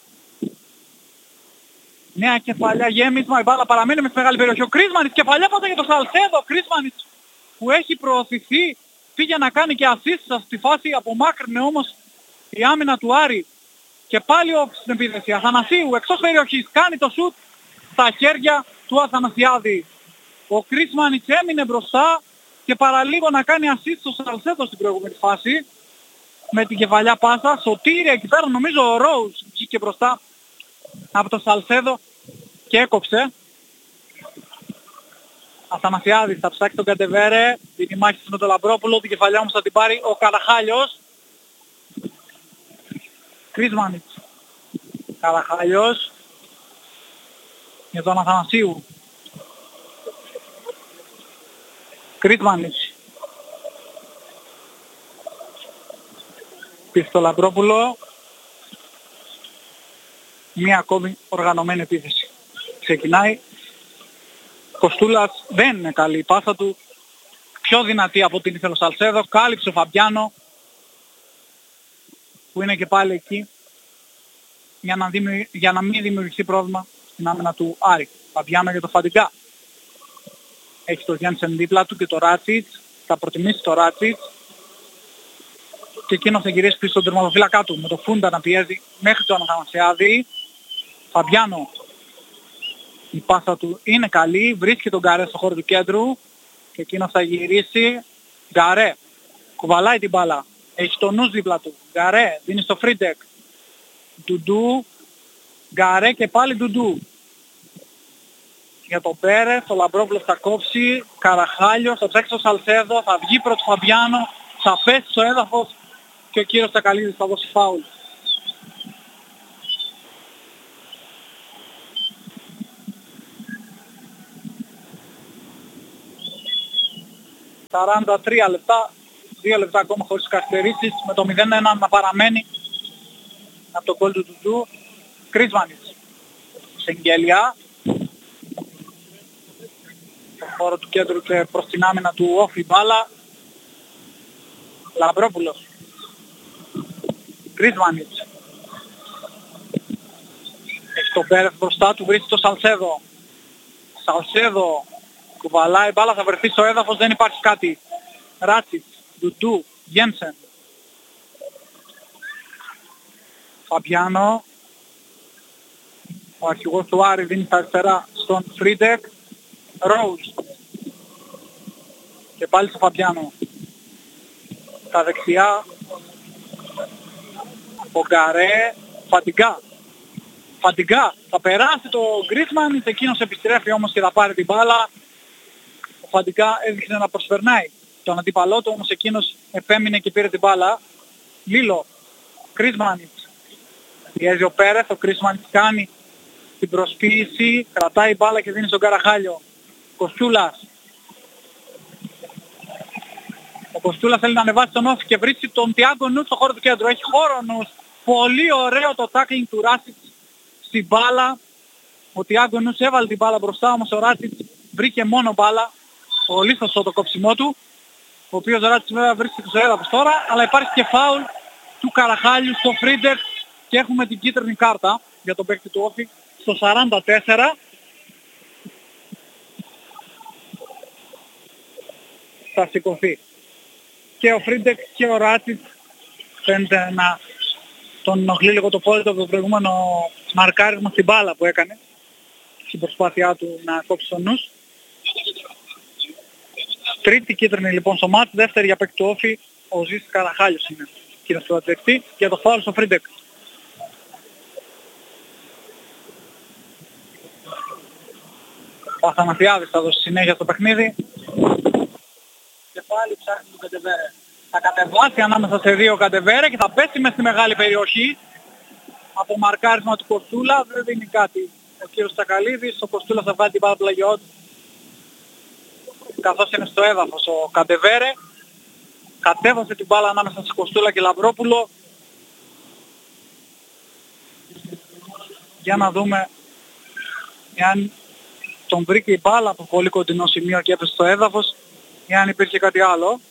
B: Νέα κεφαλιά, γέμισμα, η μπάλα παραμένει μες στη μεγάλη περιοχή. Ο Κρίσμανης, κεφαλιά πάντα για τον Σαλσέδο. Ο Κρίσμανης που έχει προωθηθεί, πήγε να κάνει και assist στη φάση, απομάκρυνε όμως η άμυνα του Άρη. Και πάλι όφη στην επίθεση. Αθανασίου εκτός περιοχής κάνει το σουτ στα χέρια του Αθανασιάδη. Ο Κρίσμανης έμεινε μπροστά και παραλίγο να κάνει assist στο Σαλσέδο στην προηγούμενη φάση. Με την κεφαλιά πάσα. Σωτήρια εκεί πέρα, νομίζω ο Ρόουζ βγήκε μπροστά από το Σαλσέδο και έκοψε. Αθανασιάδης θα ψάξει τον Καντεβέρε, δίνει μάχη με τον Λαμπρόπουλο, την κεφαλιά όμως θα την πάρει ο Καραχάλιος. Κρίσμανιτς. Καραχάλιος για τον Αθανασίου. Κρίσμανιτς. Πίσω στο Λαμπρόπουλο. Μία ακόμη οργανωμένη επίθεση. Ξεκινάει. Κοστούλας δεν είναι καλή η πάσα του. Πιο δυνατή από την ήθελε ο Σαλσέδο. Κάλυψε ο Φαμπιάνο που είναι και πάλι εκεί για να, δημιου... για να μην δημιουργηθεί πρόβλημα στην άμυνα του Άρη. Φαμπιάνο για το Φαντιγκά. Έχει το Γιάννησεν δίπλα του και το Ράτσιτς. Θα προτιμήσει το Ράτσιτς. Και εκείνος θα γυρίσει πίσω στον τερματοφύλακά του με το Φούντα να πιέζει μέχρι τον Αθανασιάδη. Φαμπιάνο. Η πάσα του είναι καλή. Βρίσκει τον Γκαρέ στο χώρο του κέντρου. Και εκείνος θα γυρίσει. Γκαρέ. Κουβαλάει την μπάλα. Έχει το νους δίπλα του. Γκαρέ. Δίνει στο Φρίντεκ. Ντουντού. Γκαρέ και πάλι Ντουντού. Για τον Πέρες. Το Λαμπρόπουλο θα κόψει. Καραχάλιος. Θα ψάξει το Σαλσέδο. Θα βγει πρώτο Φαμπιάνο. Θα πέσει στο έδαφος. Και ο κύριος Τσακαλίδης θα δώσει φάουλ. σαράντα τρία λεπτά, δύο λεπτά ακόμα χωρίς καθυστερήσεις, με το μηδέν ένα να παραμένει από το γκολ του Τουτζού. Κρίσμανιτς, Σεγγέλια, στο χώρο του κέντρου και προς την άμυνα του Όφη μπάλα. Λαμπρόπουλος, Κρίσμανιτς, έχει το Πέρεθ μπροστά του, βρίσκει το Σαλσέδο. Σαλσέδο, κουβαλάει μπάλα, θα βρεθεί στο έδαφος, δεν υπάρχει κάτι. Ράτσιτς, Ντουντού, Γένσεν. Φαμπιάνο. Ο αρχηγός του Άρη δίνει στα αριστερά στον Φρίντεκ. Ρόουζ. Και πάλι στο Φαμπιάνο. Τα δεξιά. Ο Γκαρέ. Φαντιγκά. Φαντιγκά. Θα περάσει το Γκρίσμαν, εκείνος επιστρέφει όμως και θα πάρει την μπάλα. Ο Φαντιγκά έδειξε να προσπερνάει τον αντίπαλό του, όμως εκείνος επέμεινε και πήρε την μπάλα. Λίλο. Κρίσμανιτς. Πιέζει ο Πέρεθ, ο Κρίσμανιτς κάνει την προσποίηση, κρατάει μπάλα και δίνει στον Καραχάλιο. Κοστούλας. Ο Κοστούλας θέλει να ανεβάσει τον Όφη και βρίσκει τον Τιάγκο Νους στο χώρο του κέντρου. Έχει χώρο Νους. Πολύ ωραίο το tackling του Ράσιτς στην μπάλα. Ο Τιάγκο Νους έβαλε την μπάλα μπροστά, όμως ο Ράσιτς βρήκε μόνο μπάλα. Πολύ σωστό το κόψιμό του. Ο οποίος Ράσιτς βέβαια βρίσκεται στο έδαφος τώρα, αλλά υπάρχει και φάουλ του Καραχάλιου στο Φρίντεκ και έχουμε την κίτρινη κάρτα για τον παίκτη του Όφη στο σαράντα τέσσερα. Θα σηκωθεί. Και ο Φρίντεκ και ο Ράτσιτς φαίνεται να τον ενοχλεί λίγο το πόδι του από το προηγούμενο μαρκάρισμα στην μπάλα που έκανε στην προσπάθειά του να κόψει τον Νους. Τρίτη κίτρινη λοιπόν στο μάτς, δεύτερη για παίκτη του Όφη, ο Ζήσης Καραχάλιος είναι κύριος του ατζεκτή για το φάουλ στο Φρίντεκ. Ο Αθανασιάδης θα δώσει συνέχεια στο παιχνίδι. Και πάλι ψάχνει τον Καντεβέρε. Θα κατεβάσει ανάμεσα σε δύο Καντεβέρε και θα πέσει μες στη μεγάλη περιοχή. Από μαρκάρισμα του Κοστούλα δεν δίνει κάτι ο κύριος Τσακαλίδης. Ο Κοστούλας θα βγάλει την μπάλα του Λαγιώτη. Καθώς είναι στο έδαφος ο Καντεβέρε. Κατέβασε την μπάλα ανάμεσα σε Κοστούλα και Λαμπρόπουλο. Για να δούμε εάν τον βρήκε η μπάλα από πολύ κοντινό σημείο και έπεσε στο έδαφος ή αν υπήρχε κάτι άλλο.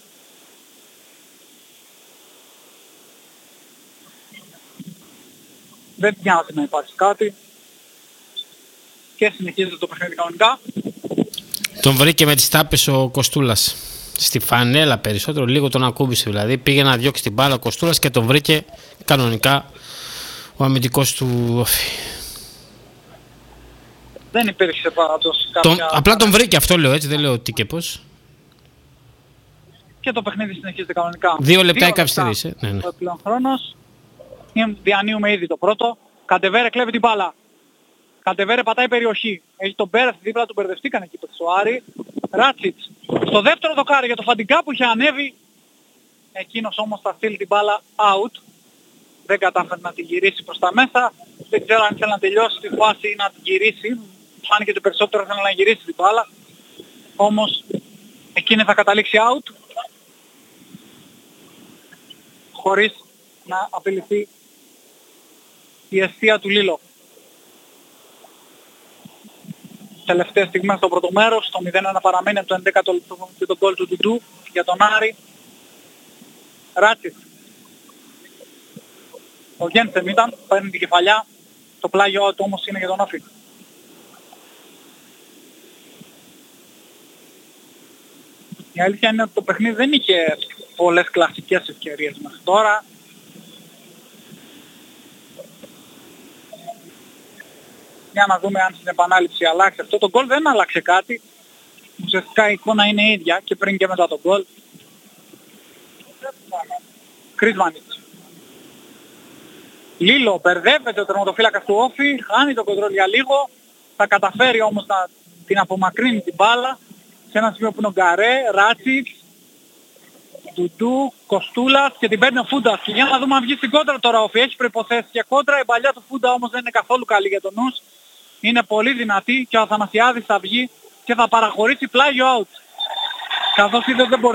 B: Δεν μοιάζει να υπάρχει κάτι. Και συνεχίζεται το παιχνίδι κανονικά.
A: Τον βρήκε με τις τάπες ο Κοστούλας. Στη φανέλα περισσότερο, λίγο τον ακούμπησε δηλαδή. Πήγε να διώξει την μπάλα ο Κοστούλας και τον βρήκε κανονικά ο αμυντικός του Όφη.
B: Δεν υπήρξε παράδοση κάποια...
A: Τον, απλά τον βρήκε, αυτό λέω έτσι, δεν λέω τι και πώς.
B: Και το παιχνίδι συνεχίζεται κανονικά.
A: Δύο λεπτά η καυστήρηση. Ναι, ναι.
B: Ο πλέον χρόνος. Διανύουμε ήδη το πρώτο. Καντεβέρε κλέβει την μπάλα. Καντεβέρε πατάει περιοχή. Έχει τον Πέρεθ δίπλα του, μπερδευτήκαν εκεί στο Άρη. Ράτσιτς. Στο δεύτερο δοκάρι για το Φαντιγκά που είχε ανέβει. Εκείνος όμως θα στείλει την μπάλα out. Δεν κατάφερε να την γυρίσει προς τα μέσα. Δεν ξέρω αν ήθελε να τελειώσει τη φάση ή να την γυρίσει. Φάνηκε ότι περισσότερο ήθελε να γυρίσει την μπάλα. Όμως εκείνη θα καταλήξει out. Χωρίς να απειληθεί η αιστεία του Λίλο. Τελευταίες στιγμές στο πρώτο μέρος, το μηδέν ένα παραμένει από το ενδέκατο λεπτό και τον γκολ του Ντουντού για τον Άρη. Ράτσιτ. Ο Γένσεν ήταν, παίρνει την κεφαλιά, το πλάγιο του όμως είναι για τον Όφη. Η αλήθεια είναι ότι το παιχνίδι δεν είχε πολλές κλασικές ευκαιρίες μέχρι τώρα. Για να δούμε αν στην επανάληψη αλλάξει αυτό. Το γκολ δεν άλλαξε κάτι. Ουσιαστικά η εικόνα είναι ίδια και πριν και μετά το γκολ. Κρίσμανιτς. Λίλο, μπερδεύεται ο τερματοφύλακας του Όφη, χάνει το κοντρόλ για λίγο. Θα καταφέρει όμως να την απομακρύνει την μπάλα σε ένα σημείο που είναι ο Γκαρέ, Ράτσιτς, Ντουντού, Κοστούλας και την παίρνει ο Φούντας. Και για να δούμε αν βγει στην κόντρα τώρα ο Όφη. Έχει προϋποθέσεις για κόντρα. Η παλιά του Φούντα όμως δεν είναι καθόλου καλή για τον νους. Είναι πολύ δυνατή και ο Αθανασιάδης θα βγει και θα παραχωρήσει πλάγιο out. Καθώς είδε δεν μπορεί